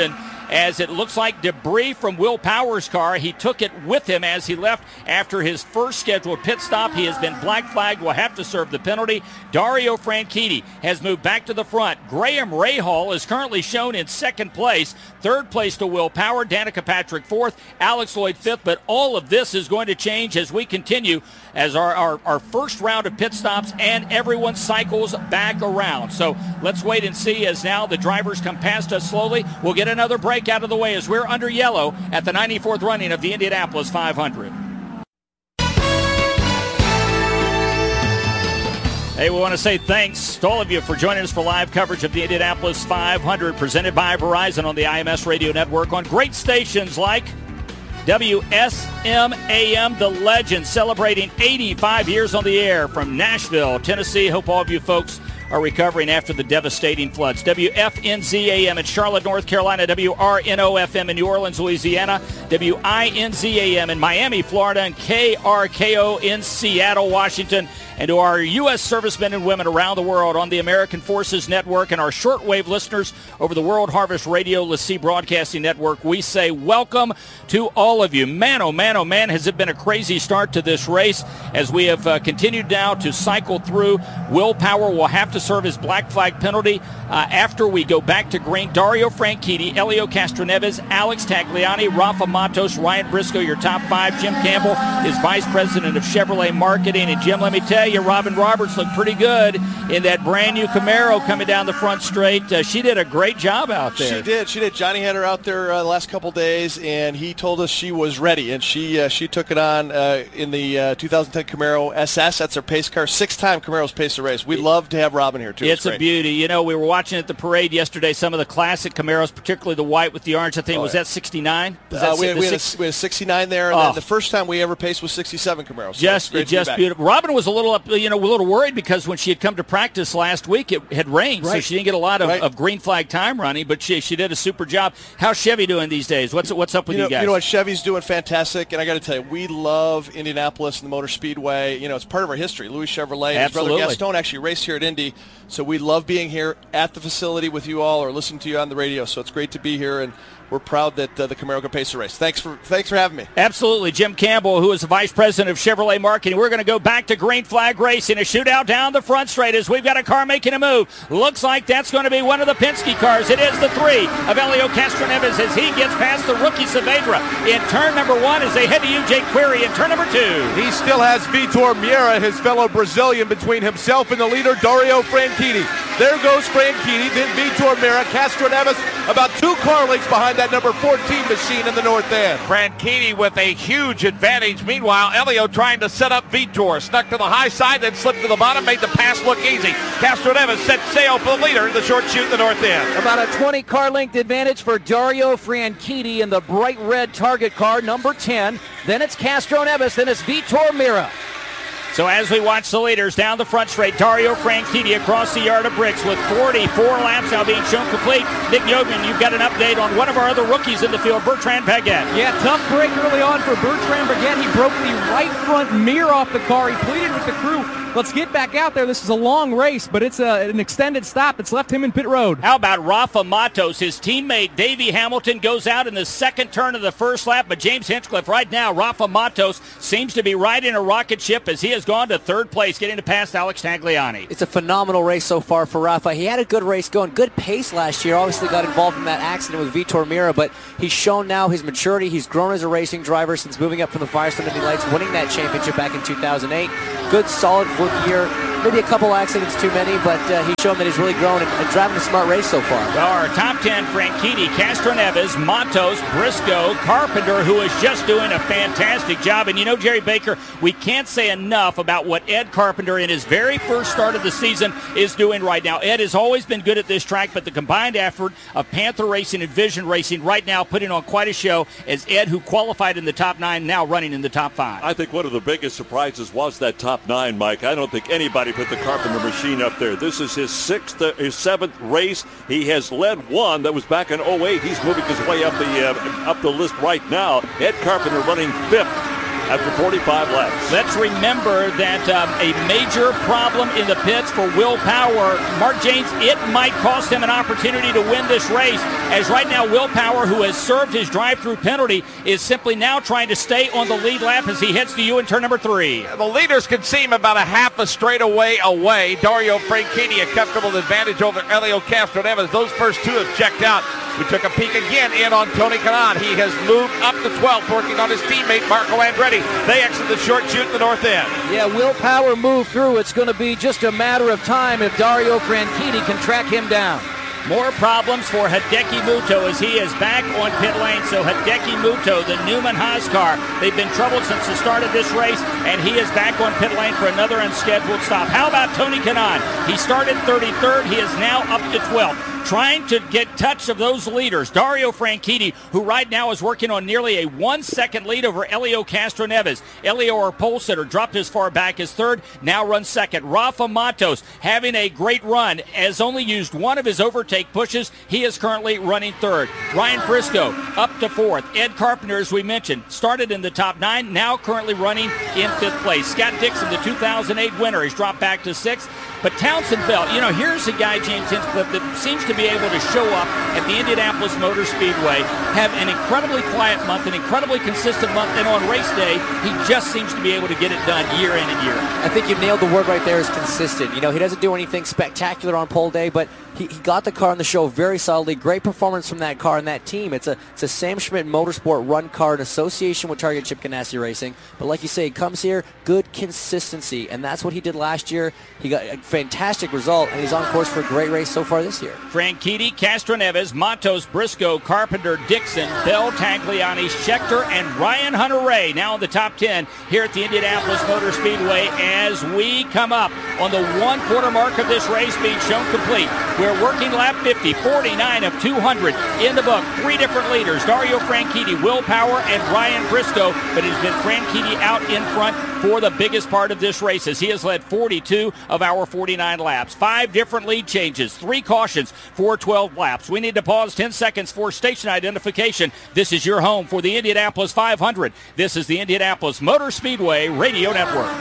S3: as it looks like debris from Will Power's car. He took it with him as he left after his first scheduled pit stop. He has been black flagged, will have to serve the penalty. Dario Franchitti has moved back to the front. Graham Rahal is currently shown in second place. Third place to Will Power. Danica Patrick fourth. Alex Lloyd fifth. But all of this is going to change as we continue as our, our, our first round of pit stops and everyone cycles back around. So let's wait and see as now the drivers come past us slowly. We'll get another break out of the way as we're under yellow at the ninety-fourth running of the Indianapolis five hundred. Hey, we want to say thanks to all of you for joining us for live coverage of the Indianapolis five hundred presented by Verizon on the I M S Radio Network on great stations like W S M A M, the legend, celebrating eighty-five years on the air from Nashville, Tennessee. Hope all of you folks are recovering after the devastating floods. W F N Z A M in Charlotte, North Carolina. W R N O F M in New Orleans, Louisiana. W I N Z A M in Miami, Florida. And K R K O in Seattle, Washington. And to our U S servicemen and women around the world on the American Forces Network and our shortwave listeners over the World Harvest Radio LaCie Broadcasting Network, we say welcome to all of you. Man, oh man, oh man, has it been a crazy start to this race as we have uh, continued now to cycle through. Will Power will have to serve his black flag penalty uh, after we go back to green. Dario Franchitti, Elio Castroneves, Alex Tagliani, Rafa Matos, Ryan Briscoe, your top five. Jim Campbell is Vice President of Chevrolet Marketing. And Jim, let me tell you, Robin Roberts looked pretty good in that brand new Camaro coming down the front straight. Uh, she did a great job out there.
S4: She did. She did. Johnny had her out there uh, the last couple days, and he told us she was ready, and she uh, she took it on uh, in the uh, two thousand ten Camaro S S. That's her pace car. Six-time Camaro's paced the race. We love to have Robin here, too.
S3: It's,
S4: it's
S3: a beauty. You know, we were watching at the parade yesterday some of the classic Camaros, particularly the white with the orange. I think,
S4: oh,
S3: was
S4: yeah.
S3: that sixty-nine? Was
S4: Uh,
S3: that
S4: we, had, we, had
S3: six-
S4: a, we had a sixty-nine there, and
S3: Oh.
S4: then the first time we ever paced was sixty-seven Camaros. So
S3: Just,
S4: it's great to be
S3: just
S4: back.
S3: beautiful. Robin was a little, up, you know, a little worried because when she had come to practice last week, it had rained, so
S4: Right.
S3: she didn't get a lot of,
S4: Right.
S3: of green flag time running. But she she did a super job. How's Chevy doing these days? What's what's up with
S4: you,
S3: you,
S4: know,
S3: guys?
S4: you know what? Chevy's doing fantastic, and I got to tell you, we love Indianapolis and the Motor Speedway. You know, it's part of our history. Louis Chevrolet and his
S3: Absolutely.
S4: brother Gaston actually raced here at Indy, so we love being here at the facility with you all or listening to you on the radio. So it's great to be here, and we're proud that uh, the Camaro can pace the race. Thanks for thanks for having me.
S3: Absolutely. Jim Campbell, who is the Vice President of Chevrolet Marketing. We're going to go back to green flag racing, a shootout down the front straight as we've got a car making a move. Looks like that's going to be one of the Penske cars. It is the three of Elio Castroneves as he gets past the rookie Saavedra in turn number one as they head to U J Query in turn number two.
S24: He still has Vitor Meira, his fellow Brazilian, between himself and the leader, Dario Franchitti. There goes Franchitti, then Vitor Meira. Castroneves about two car lengths behind that number fourteen machine in the north end.
S6: Franchitti with a huge advantage. Meanwhile, Elio trying to set up Vitor. Snuck to the high side, then slipped to the bottom, made the pass look easy. Castroneves set sail for the leader, the short chute in the north end.
S14: About a twenty car length advantage for Dario Franchitti in the bright red target car, number ten. Then it's Castroneves, then it's Vitor Meira.
S3: So as we watch the leaders down the front straight, Dario Franchitti across the yard of bricks with forty-four laps now being shown complete. Nick Yeoman, you've got an update on one of our other rookies in the field, Bertrand Baguette.
S16: Yeah, tough break early on for Bertrand Baguette. He broke the right front mirror off the car. He pleaded with the crew, let's get back out there. This is a long race, but it's a, an extended stop. It's left him in pit road.
S3: How about Rafa Matos? His teammate Davey Hamilton goes out in the second turn of the first lap, but James Hinchcliffe right now, Rafa Matos seems to be riding a rocket ship as he has gone to third place, getting to pass Alex Tagliani.
S7: It's a phenomenal race so far for Rafa. He had a good race going, good pace last year. Obviously got involved in that accident with Vitor Meira, but he's shown now his maturity. He's grown as a racing driver since moving up from the Firestone Indy Lights, winning that championship back in two thousand eight. Good, solid rookie year. Maybe a couple accidents too many, but uh, he's shown that he's really grown and, and driving a smart race so far.
S3: Our top ten, Franchitti, Castroneves, Matos, Briscoe, Carpenter, who is just doing a fantastic job. And you know, Jerry Baker, we can't say enough about what Ed Carpenter in his very first start of the season is doing right now. Ed has always been good at this track, but the combined effort of Panther Racing and Vision Racing right now putting on quite a show as Ed, who qualified in the top nine, now running in the top five.
S11: I think one of the biggest surprises was that top nine, Mike. I don't think anybody put the Carpenter machine up there. This is his sixth, uh, his seventh race. He has led one that was back in oh eight. He's moving his way up the uh, up the list right now. Ed Carpenter running fifth after forty-five laps.
S3: Let's remember that um, a major problem in the pits for Will Power, Mark James, it might cost him an opportunity to win this race, as right now Will Power, who has served his drive-through penalty, is simply now trying to stay on the lead lap as he heads to you in turn number three.
S6: The leaders can seem about a half a straightaway away. Dario Franchitti, a comfortable advantage over Helio Castroneves. Those first two have checked out. We took a peek again in on Tony Kanaan. He has moved up to twelfth, working on his teammate Marco Andretti. They exit the short chute at the north end.
S14: Yeah, Will Power moved through. It's going to be just a matter of time if Dario Franchitti can track him down.
S3: More problems for Hideki Muto as he is back on pit lane. So Hideki Muto, the Newman Haas car, they've been troubled since the start of this race, and he is back on pit lane for another unscheduled stop. How about Tony Kanaan? He started thirty-third. He is now up to twelfth. Trying to get touch of those leaders. Dario Franchitti, who right now is working on nearly a one-second lead over Helio Castroneves. Elio, our pole sitter, dropped as far back as third, now runs second. Rafa Matos having a great run, has only used one of his overtake pushes. He is currently running third. Ryan Briscoe up to fourth. Ed Carpenter, as we mentioned, started in the top nine, now currently running in fifth place. Scott Dixon, the two thousand eight winner, has dropped back to sixth. But Townsend Bell, you know, here's a guy, James Hinchcliffe, that seems to be able to show up at the Indianapolis Motor Speedway, have an incredibly quiet month, an incredibly consistent month, and on race day, he just seems to be able to get it done year in and year out.
S7: I think you nailed the word right there, is consistent. You know, he doesn't do anything spectacular on pole day, but he, he got the car on the show very solidly. Great performance from that car and that team. It's a it's a Sam Schmidt Motorsport run car in association with Target Chip Ganassi Racing. But like you say, he comes here, good consistency, and that's what he did last year. He got a fantastic result, and he's on course for a great race so far this year.
S3: Franchitti, Castroneves, Matos, Briscoe, Carpenter, Dixon, Bell, Tagliani, Schechter, and Ryan Hunter-Reay now in the top ten here at the Indianapolis Motor Speedway as we come up on the one-quarter mark of this race being shown complete. We're working lap fifty, forty-nine of two hundred in the book. Three different leaders, Dario Franchitti, Will Power, and Ryan Briscoe, but it's been Franchitti out in front for the biggest part of this race as he has led forty-two of our forty-nine laps. Five different lead changes, three cautions for twelve laps. We need to pause ten seconds for station identification. This is your home for the Indianapolis five hundred. This is the Indianapolis Motor Speedway Radio Network.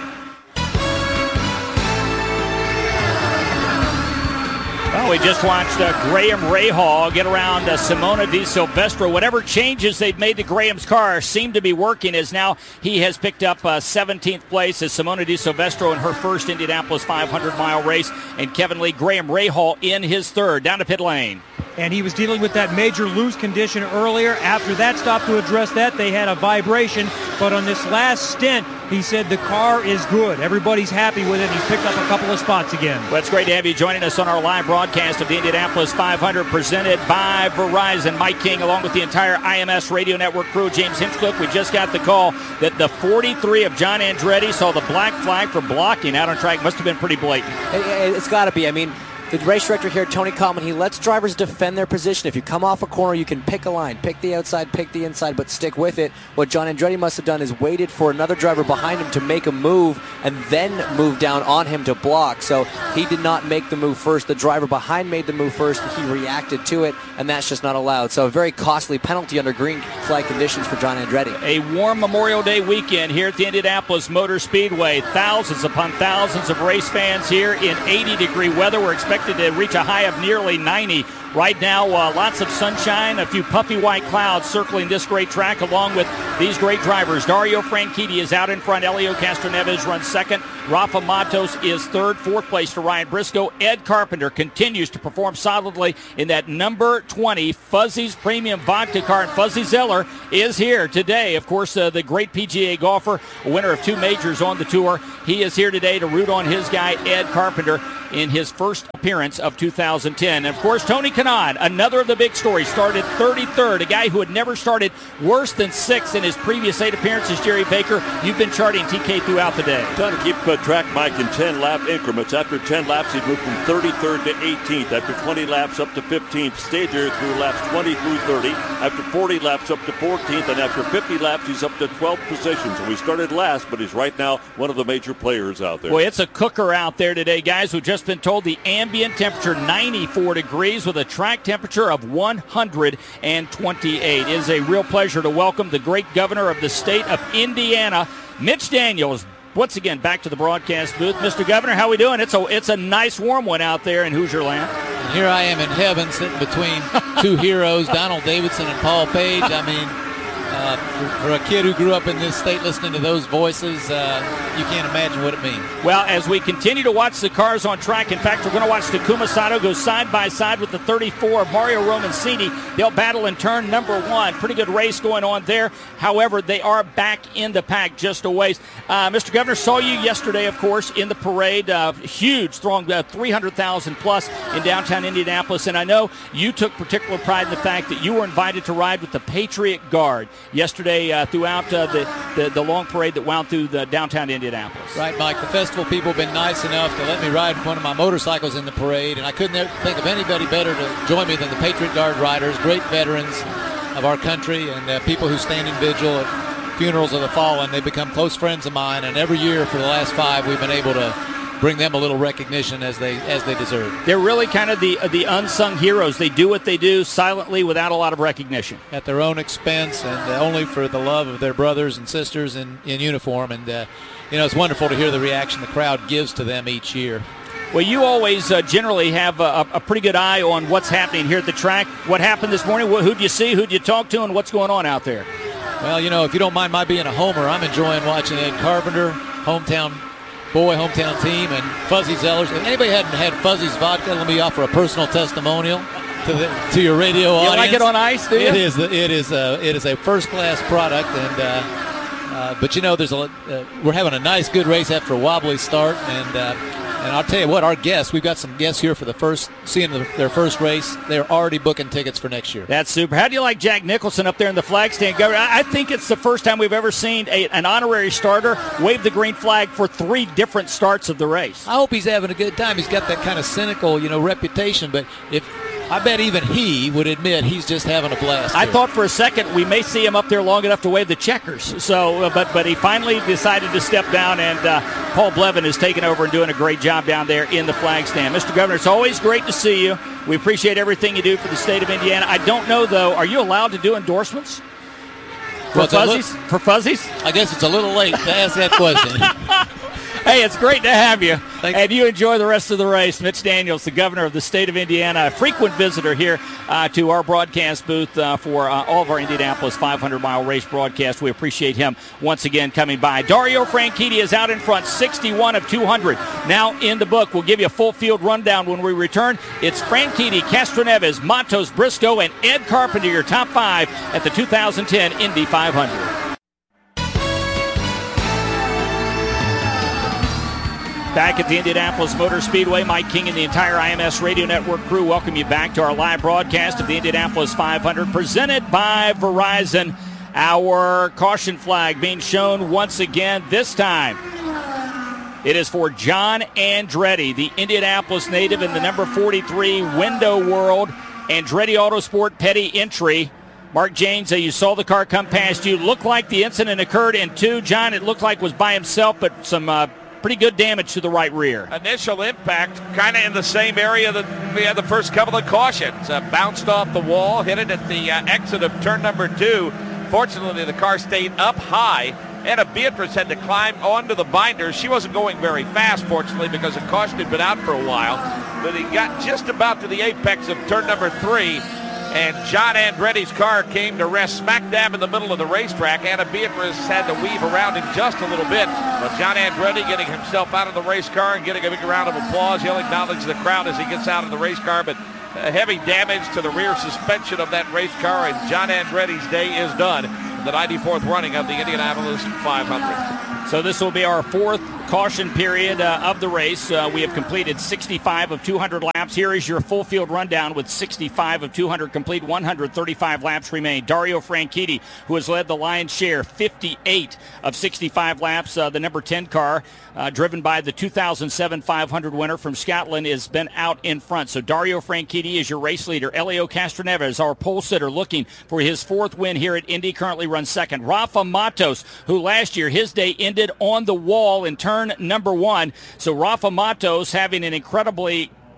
S3: Well, we just watched uh, Graham Rahal get around uh, Simona Di Silvestro. Whatever changes they've made to Graham's car seem to be working, as now he has picked up uh, seventeenth place as Simona Di Silvestro in her first Indianapolis five hundred mile race, and Kevin Lee, Graham Rahal in his third. Down to pit lane.
S9: And he was dealing with that major loose condition earlier. After that stop to address that, they had a vibration. But on this last stint, he said the car is good. Everybody's happy with it. He's picked up a couple of spots again.
S3: Well, it's great to have you joining us on our live broadcast of the Indianapolis five hundred presented by Verizon. Mike King, along with the entire I M S Radio Network crew. James Hinchcliffe, we just got the call that the forty-three of John Andretti saw the black flag for blocking out on track. Must have been pretty blatant.
S7: It's got to be. I mean, the race director here, Tony Coleman, he lets drivers defend their position. If you come off a corner, you can pick a line. Pick the outside, pick the inside, but stick with it. What John Andretti must have done is waited for another driver behind him to make a move and then move down on him to block. So he did not make the move first. The driver behind made the move first. He reacted to it, and that's just not allowed. So a very costly penalty under green flag conditions for John Andretti.
S3: A warm Memorial Day weekend here at the Indianapolis Motor Speedway. Thousands upon thousands of race fans here in eighty degree weather. We're expected to reach a high of nearly ninety. Right now, uh, lots of sunshine, a few puffy white clouds circling this great track along with these great drivers. Dario Franchitti is out in front. Helio Castroneves runs second. Rafa Matos is third. Fourth place to Ryan Briscoe. Ed Carpenter continues to perform solidly in that number twenty Fuzzy's Premium Vodka car. And Fuzzy Zeller is here today. Of course, uh, the great P G A golfer, a winner of two majors on the tour. He is here today to root on his guy, Ed Carpenter, in his first appearance of two thousand ten. And of course, Tony Kanaan, another of the big stories, started thirty-third, a guy who had never started worse than sixth in his previous eight appearances. Jerry Baker, you've been charting T K throughout the day.
S11: Trying to keep uh, track, Mike, in ten-lap increments. After ten laps, he moved from thirty-third to eighteenth. After twenty laps, up to fifteenth. Stayed there through laps twenty through thirty. After forty laps, up to fourteenth. And after fifty laps, he's up to twelfth position. So he started last, but he's right now one of the major players out there.
S3: Boy, it's a cooker out there today, guys. We've just been told the ambient temperature ninety-four degrees with a track temperature of one hundred twenty-eight. It is a real pleasure to welcome the great governor of the state of Indiana, Mitch Daniels, once again back to the broadcast booth. Mister Governor, how we doing? It's a it's a nice warm one out there in Hoosier Land.
S8: And here I am in heaven sitting between two heroes, Donald Davidson and Paul Page. I mean, uh, for, for a kid who grew up in this state listening to those voices, uh, you can't imagine what it means.
S3: Well, as we continue to watch the cars on track, in fact, we're going to watch Takuma Sato go side by side with the thirty-four of Mario Romancini. They'll battle in turn number one. Pretty good race going on there. However, they are back in the pack just a ways. Uh, Mister Governor, saw you yesterday, of course, in the parade. Uh, huge, strong, uh, three hundred thousand plus in downtown Indianapolis. And I know you took particular pride in the fact that you were invited to ride with the Patriot Guard yesterday uh, throughout uh, the, the, the long parade that wound through the downtown Indianapolis.
S8: Right, Mike. The festival people have been nice enough to let me ride one of my motorcycles in the parade, and I couldn't think of anybody better to join me than the Patriot Guard riders, great veterans of our country, and uh, people who stand in vigil at funerals of the fallen. They've become close friends of mine, and every year for the last five, we've been able to bring them a little recognition as they as they deserve.
S3: They're really kind of the the unsung heroes. They do what they do silently without a lot of recognition.
S8: At their own expense, and uh, only for the love of their brothers and sisters in, in uniform. And, uh, you know, it's wonderful to hear the reaction the crowd gives to them each year.
S3: Well, you always uh, generally have a, a pretty good eye on what's happening here at the track. What happened this morning? Who'd you see? Who'd you talk to? And what's going on out there?
S8: Well, you know, if you don't mind my being a homer, I'm enjoying watching Ed Carpenter, hometown boy, hometown team, and Fuzzy Zellers. If anybody hadn't had Fuzzy's vodka, let me offer a personal testimonial to the to your radio
S3: you
S8: audience.
S3: You like it on ice, do you?
S8: It is. It is. A, it is a first-class product, and uh, uh, but you know, there's a uh, we're having a nice, good race after a wobbly start, and uh, and I'll tell you what, our guests, we've got some guests here for the first, seeing the, their first race. They're already booking tickets for next year.
S3: That's super. How do you like Jack Nicholson up there in the flag stand? Governor, I think it's the first time we've ever seen a, an honorary starter wave the green flag for three different starts of the race.
S8: I hope he's having a good time. He's got that kind of cynical, you know, reputation, but if I bet even he would admit he's just having a blast.
S3: I
S8: here.
S3: thought for a second we may see him up there long enough to wave the checkers. So, uh, but but he finally decided to step down, and uh, Paul Blevin is taking over and doing a great job down there in the flag stand. Mister Governor, it's always great to see you. We appreciate everything you do for the state of Indiana. I don't know, though, are you allowed to do endorsements? For
S8: well,
S3: Fuzzies?
S8: Li-
S3: for Fuzzies?
S8: I guess it's a little late to ask that question.
S3: Hey, it's great to have you.
S8: Thanks.
S3: And you enjoy the rest of the race. Mitch Daniels, the governor of the state of Indiana, a frequent visitor here uh, to our broadcast booth uh, for uh, all of our Indianapolis five hundred mile race broadcast. We appreciate him once again coming by. Dario Franchitti is out in front, sixty-one of two hundred. Now in the book. We'll give you a full field rundown when we return. It's Franchitti, Castroneves, Matos, Briscoe, and Ed Carpenter, your top five at the two thousand ten Indy five hundred. Back at the Indianapolis Motor Speedway, Mike King and the entire I M S Radio Network crew welcome you back to our live broadcast of the Indianapolis five hundred, presented by Verizon. Our caution flag being shown once again. This time, it is for John Andretti, the Indianapolis native in the number forty-three Window World Andretti Autosport Petty Entry. Mark James, uh, you saw the car come past you. Looked like the incident occurred in two. John, it looked like was by himself, but some uh, pretty good damage to the right rear.
S6: Initial impact kind of in the same area that we had the first couple of cautions. Uh, bounced off the wall, hit it at the uh, exit of turn number two. Fortunately, the car stayed up high. Anna Beatrice had to climb onto the binder. She wasn't going very fast, fortunately, because the caution had been out for a while. But he got just about to the apex of turn number three, and John Andretti's car came to rest smack dab in the middle of the racetrack. Anna Beatrice had to weave around him just a little bit, but John Andretti getting himself out of the race car and getting a big round of applause. He'll acknowledge the crowd as he gets out of the race car, but uh, heavy damage to the rear suspension of that race car, and John Andretti's day is done in the ninety-fourth running of the Indianapolis five hundred.
S3: So this will be our fourth caution period uh, of the race. Uh, we have completed sixty-five of two hundred laps. Here is your full field rundown with sixty-five of two hundred complete, one hundred thirty-five laps remain. Dario Franchitti, who has led the lion's share, fifty-eight of sixty-five laps. Uh, the number ten car, uh, driven by the two thousand seven five hundred winner from Scotland, has been out in front. So Dario Franchitti is your race leader. Elio Castroneves, our pole sitter, looking for his fourth win here at Indy, currently runs second. Rafa Matos, who last year his day ended on the wall in turn number one. So Rafa Matos having an incredibly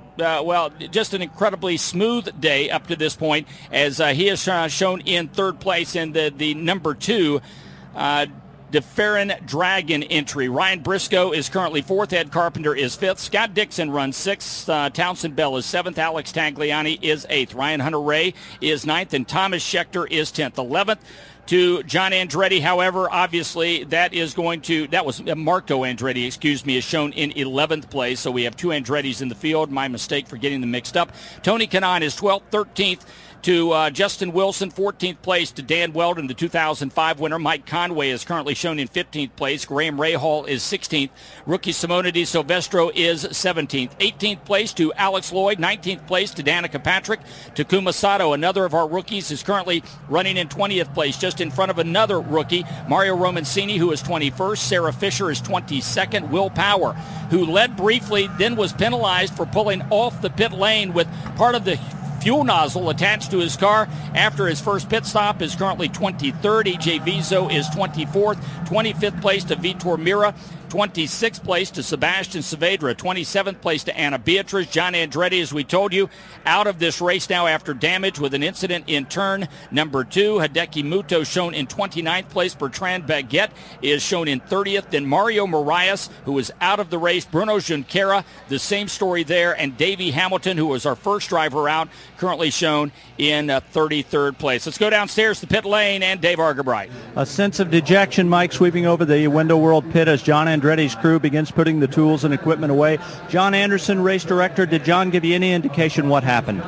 S3: uh, well, just an incredibly smooth day up to this point, as uh, he has uh, shown in third place in the, the number two uh, DeFerrin Dragon entry. Ryan Briscoe is currently fourth. Ed Carpenter is fifth. Scott Dixon runs sixth. Uh, Townsend Bell is seventh. Alex Tagliani is eighth. Ryan Hunter-Ray is ninth. And Thomas Schechter is tenth. eleventh to John Andretti. However, obviously, that is going to, that was uh, Marco Andretti, excuse me, is shown in eleventh place. So we have two Andrettis in the field. My mistake for getting them mixed up. Tony Kanaan is twelfth. thirteenth to uh, Justin Wilson. fourteenth place to Dan Weldon, the two thousand five winner. Mike Conway is currently shown in fifteenth place. Graham Rahal is sixteenth. Rookie Simone Di Silvestro is seventeenth. eighteenth place to Alex Lloyd. nineteenth place to Danica Patrick. Takuma Sato, another of our rookies, is currently running in twentieth place, just in front of another rookie, Mario Romancini, who is twenty-first. Sarah Fisher is twenty-second. Will Power, who led briefly, then was penalized for pulling off the pit lane with part of the fuel nozzle attached to his car after his first pit stop, is currently twenty-third. E J Vizo is twenty-fourth. twenty-fifth place to Vitor Mira. twenty-sixth place to Sebastian Saavedra. twenty-seventh place to Anna Beatriz. John Andretti, as we told you, out of this race now after damage with an incident in turn number two. Hideki Muto shown in twenty-ninth place. Bertrand Baguette is shown in thirtieth. Then Mario Moraes, who is out of the race. Bruno Junqueira, the same story there. And Davey Hamilton, who was our first driver out, currently shown in uh, thirty-third place. Let's go downstairs to pit lane and Dave Argabright.
S13: A sense of dejection, Mike, sweeping over the Window World pit as John Andretti's crew begins putting the tools and equipment away. John Anderson, race director, did John give you any indication what happened?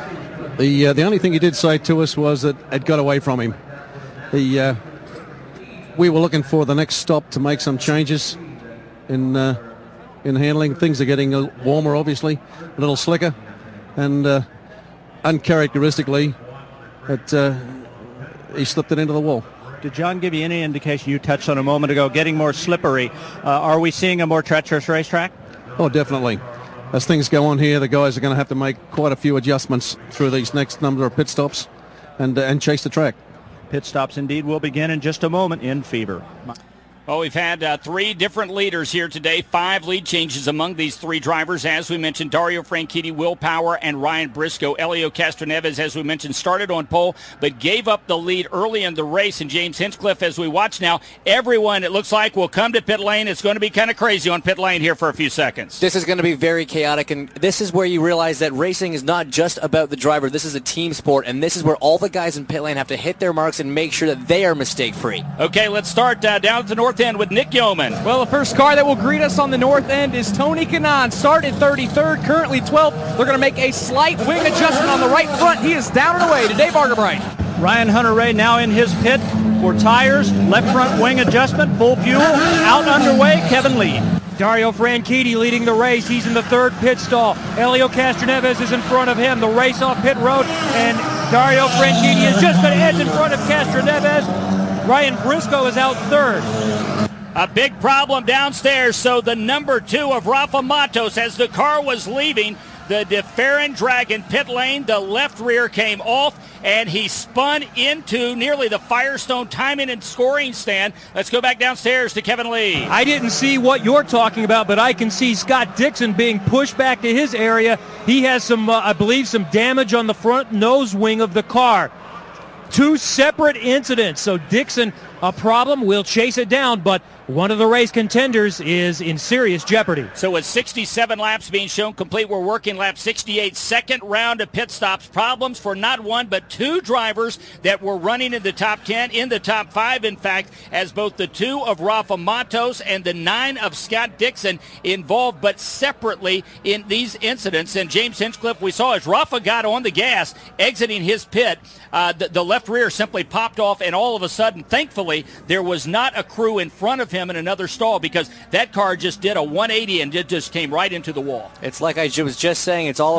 S17: The uh, the only thing he did say to us was that it got away from him. The uh, we were looking for the next stop to make some changes in uh, in handling. Things are getting a little warmer, obviously, a little slicker, and uh, uncharacteristically, it, uh, he slipped it into the wall.
S13: Did John give you any indication, you touched on a moment ago, getting more slippery? Uh, are we seeing a more treacherous racetrack?
S17: Oh, definitely. As things go on here, the guys are going to have to make quite a few adjustments through these next number of pit stops and, uh, and chase the track.
S13: Pit stops indeed will begin in just a moment in Fever.
S3: Well, we've had uh, three different leaders here today, five lead changes among these three drivers. As we mentioned, Dario Franchitti, Will Power, and Ryan Briscoe. Elio Castroneves, as we mentioned, started on pole, but gave up the lead early in the race. And James Hinchcliffe, as we watch now, everyone, it looks like, will come to pit lane. It's going to be kind of crazy on pit lane here for a few seconds.
S7: This is going to be very chaotic, and this is where you realize that racing is not just about the driver. This is a team sport, and this is where all the guys in pit lane have to hit their marks and make sure that they are mistake-free.
S3: Okay, let's start uh, down at the north end with Nick Yeoman.
S16: Well, the first car that will greet us on the north end is Tony Kanaan. Started thirty-third, currently twelfth. They're going to make a slight wing adjustment on the right front. He is down and away to Dave Argabright.
S13: Ryan Hunter-Ray now in his pit for tires. Left front wing adjustment, full fuel. Out underway, Kevin Lee.
S9: Dario Franchitti leading the race. He's in the third pit stall. Elio Castroneves is in front of him. The race off pit road, and Dario Franchitti is just going to edge in front of Castroneves. Ryan Briscoe is out third.
S3: A big problem downstairs. So the number two of Rafa Matos, as the car was leaving the DeFerrin Dragon pit lane, the left rear came off, and he spun into nearly the Firestone timing and scoring stand. Let's go back downstairs to Kevin Lee.
S9: I didn't see what you're talking about, but I can see Scott Dixon being pushed back to his area. He has some, uh, I believe, some damage on the front nose wing of the car. Two separate incidents. So Dixon, a problem. We'll chase it down, but one of the race contenders is in serious jeopardy.
S3: So with sixty-seven laps being shown complete, we're working lap sixty-eight. Second round of pit stops. Problems for not one, but two drivers that were running in the top ten, in the top five, in fact, as both the two of Rafa Matos and the nine of Scott Dixon involved, but separately in these incidents. And James Hinchcliffe, we saw as Rafa got on the gas, exiting his pit, uh, the, the left rear simply popped off, and all of a sudden, thankfully, there was not a crew in front of him in another stall, because that car just did a one eighty and it just came right into the wall.
S7: It's like I was just saying, it's all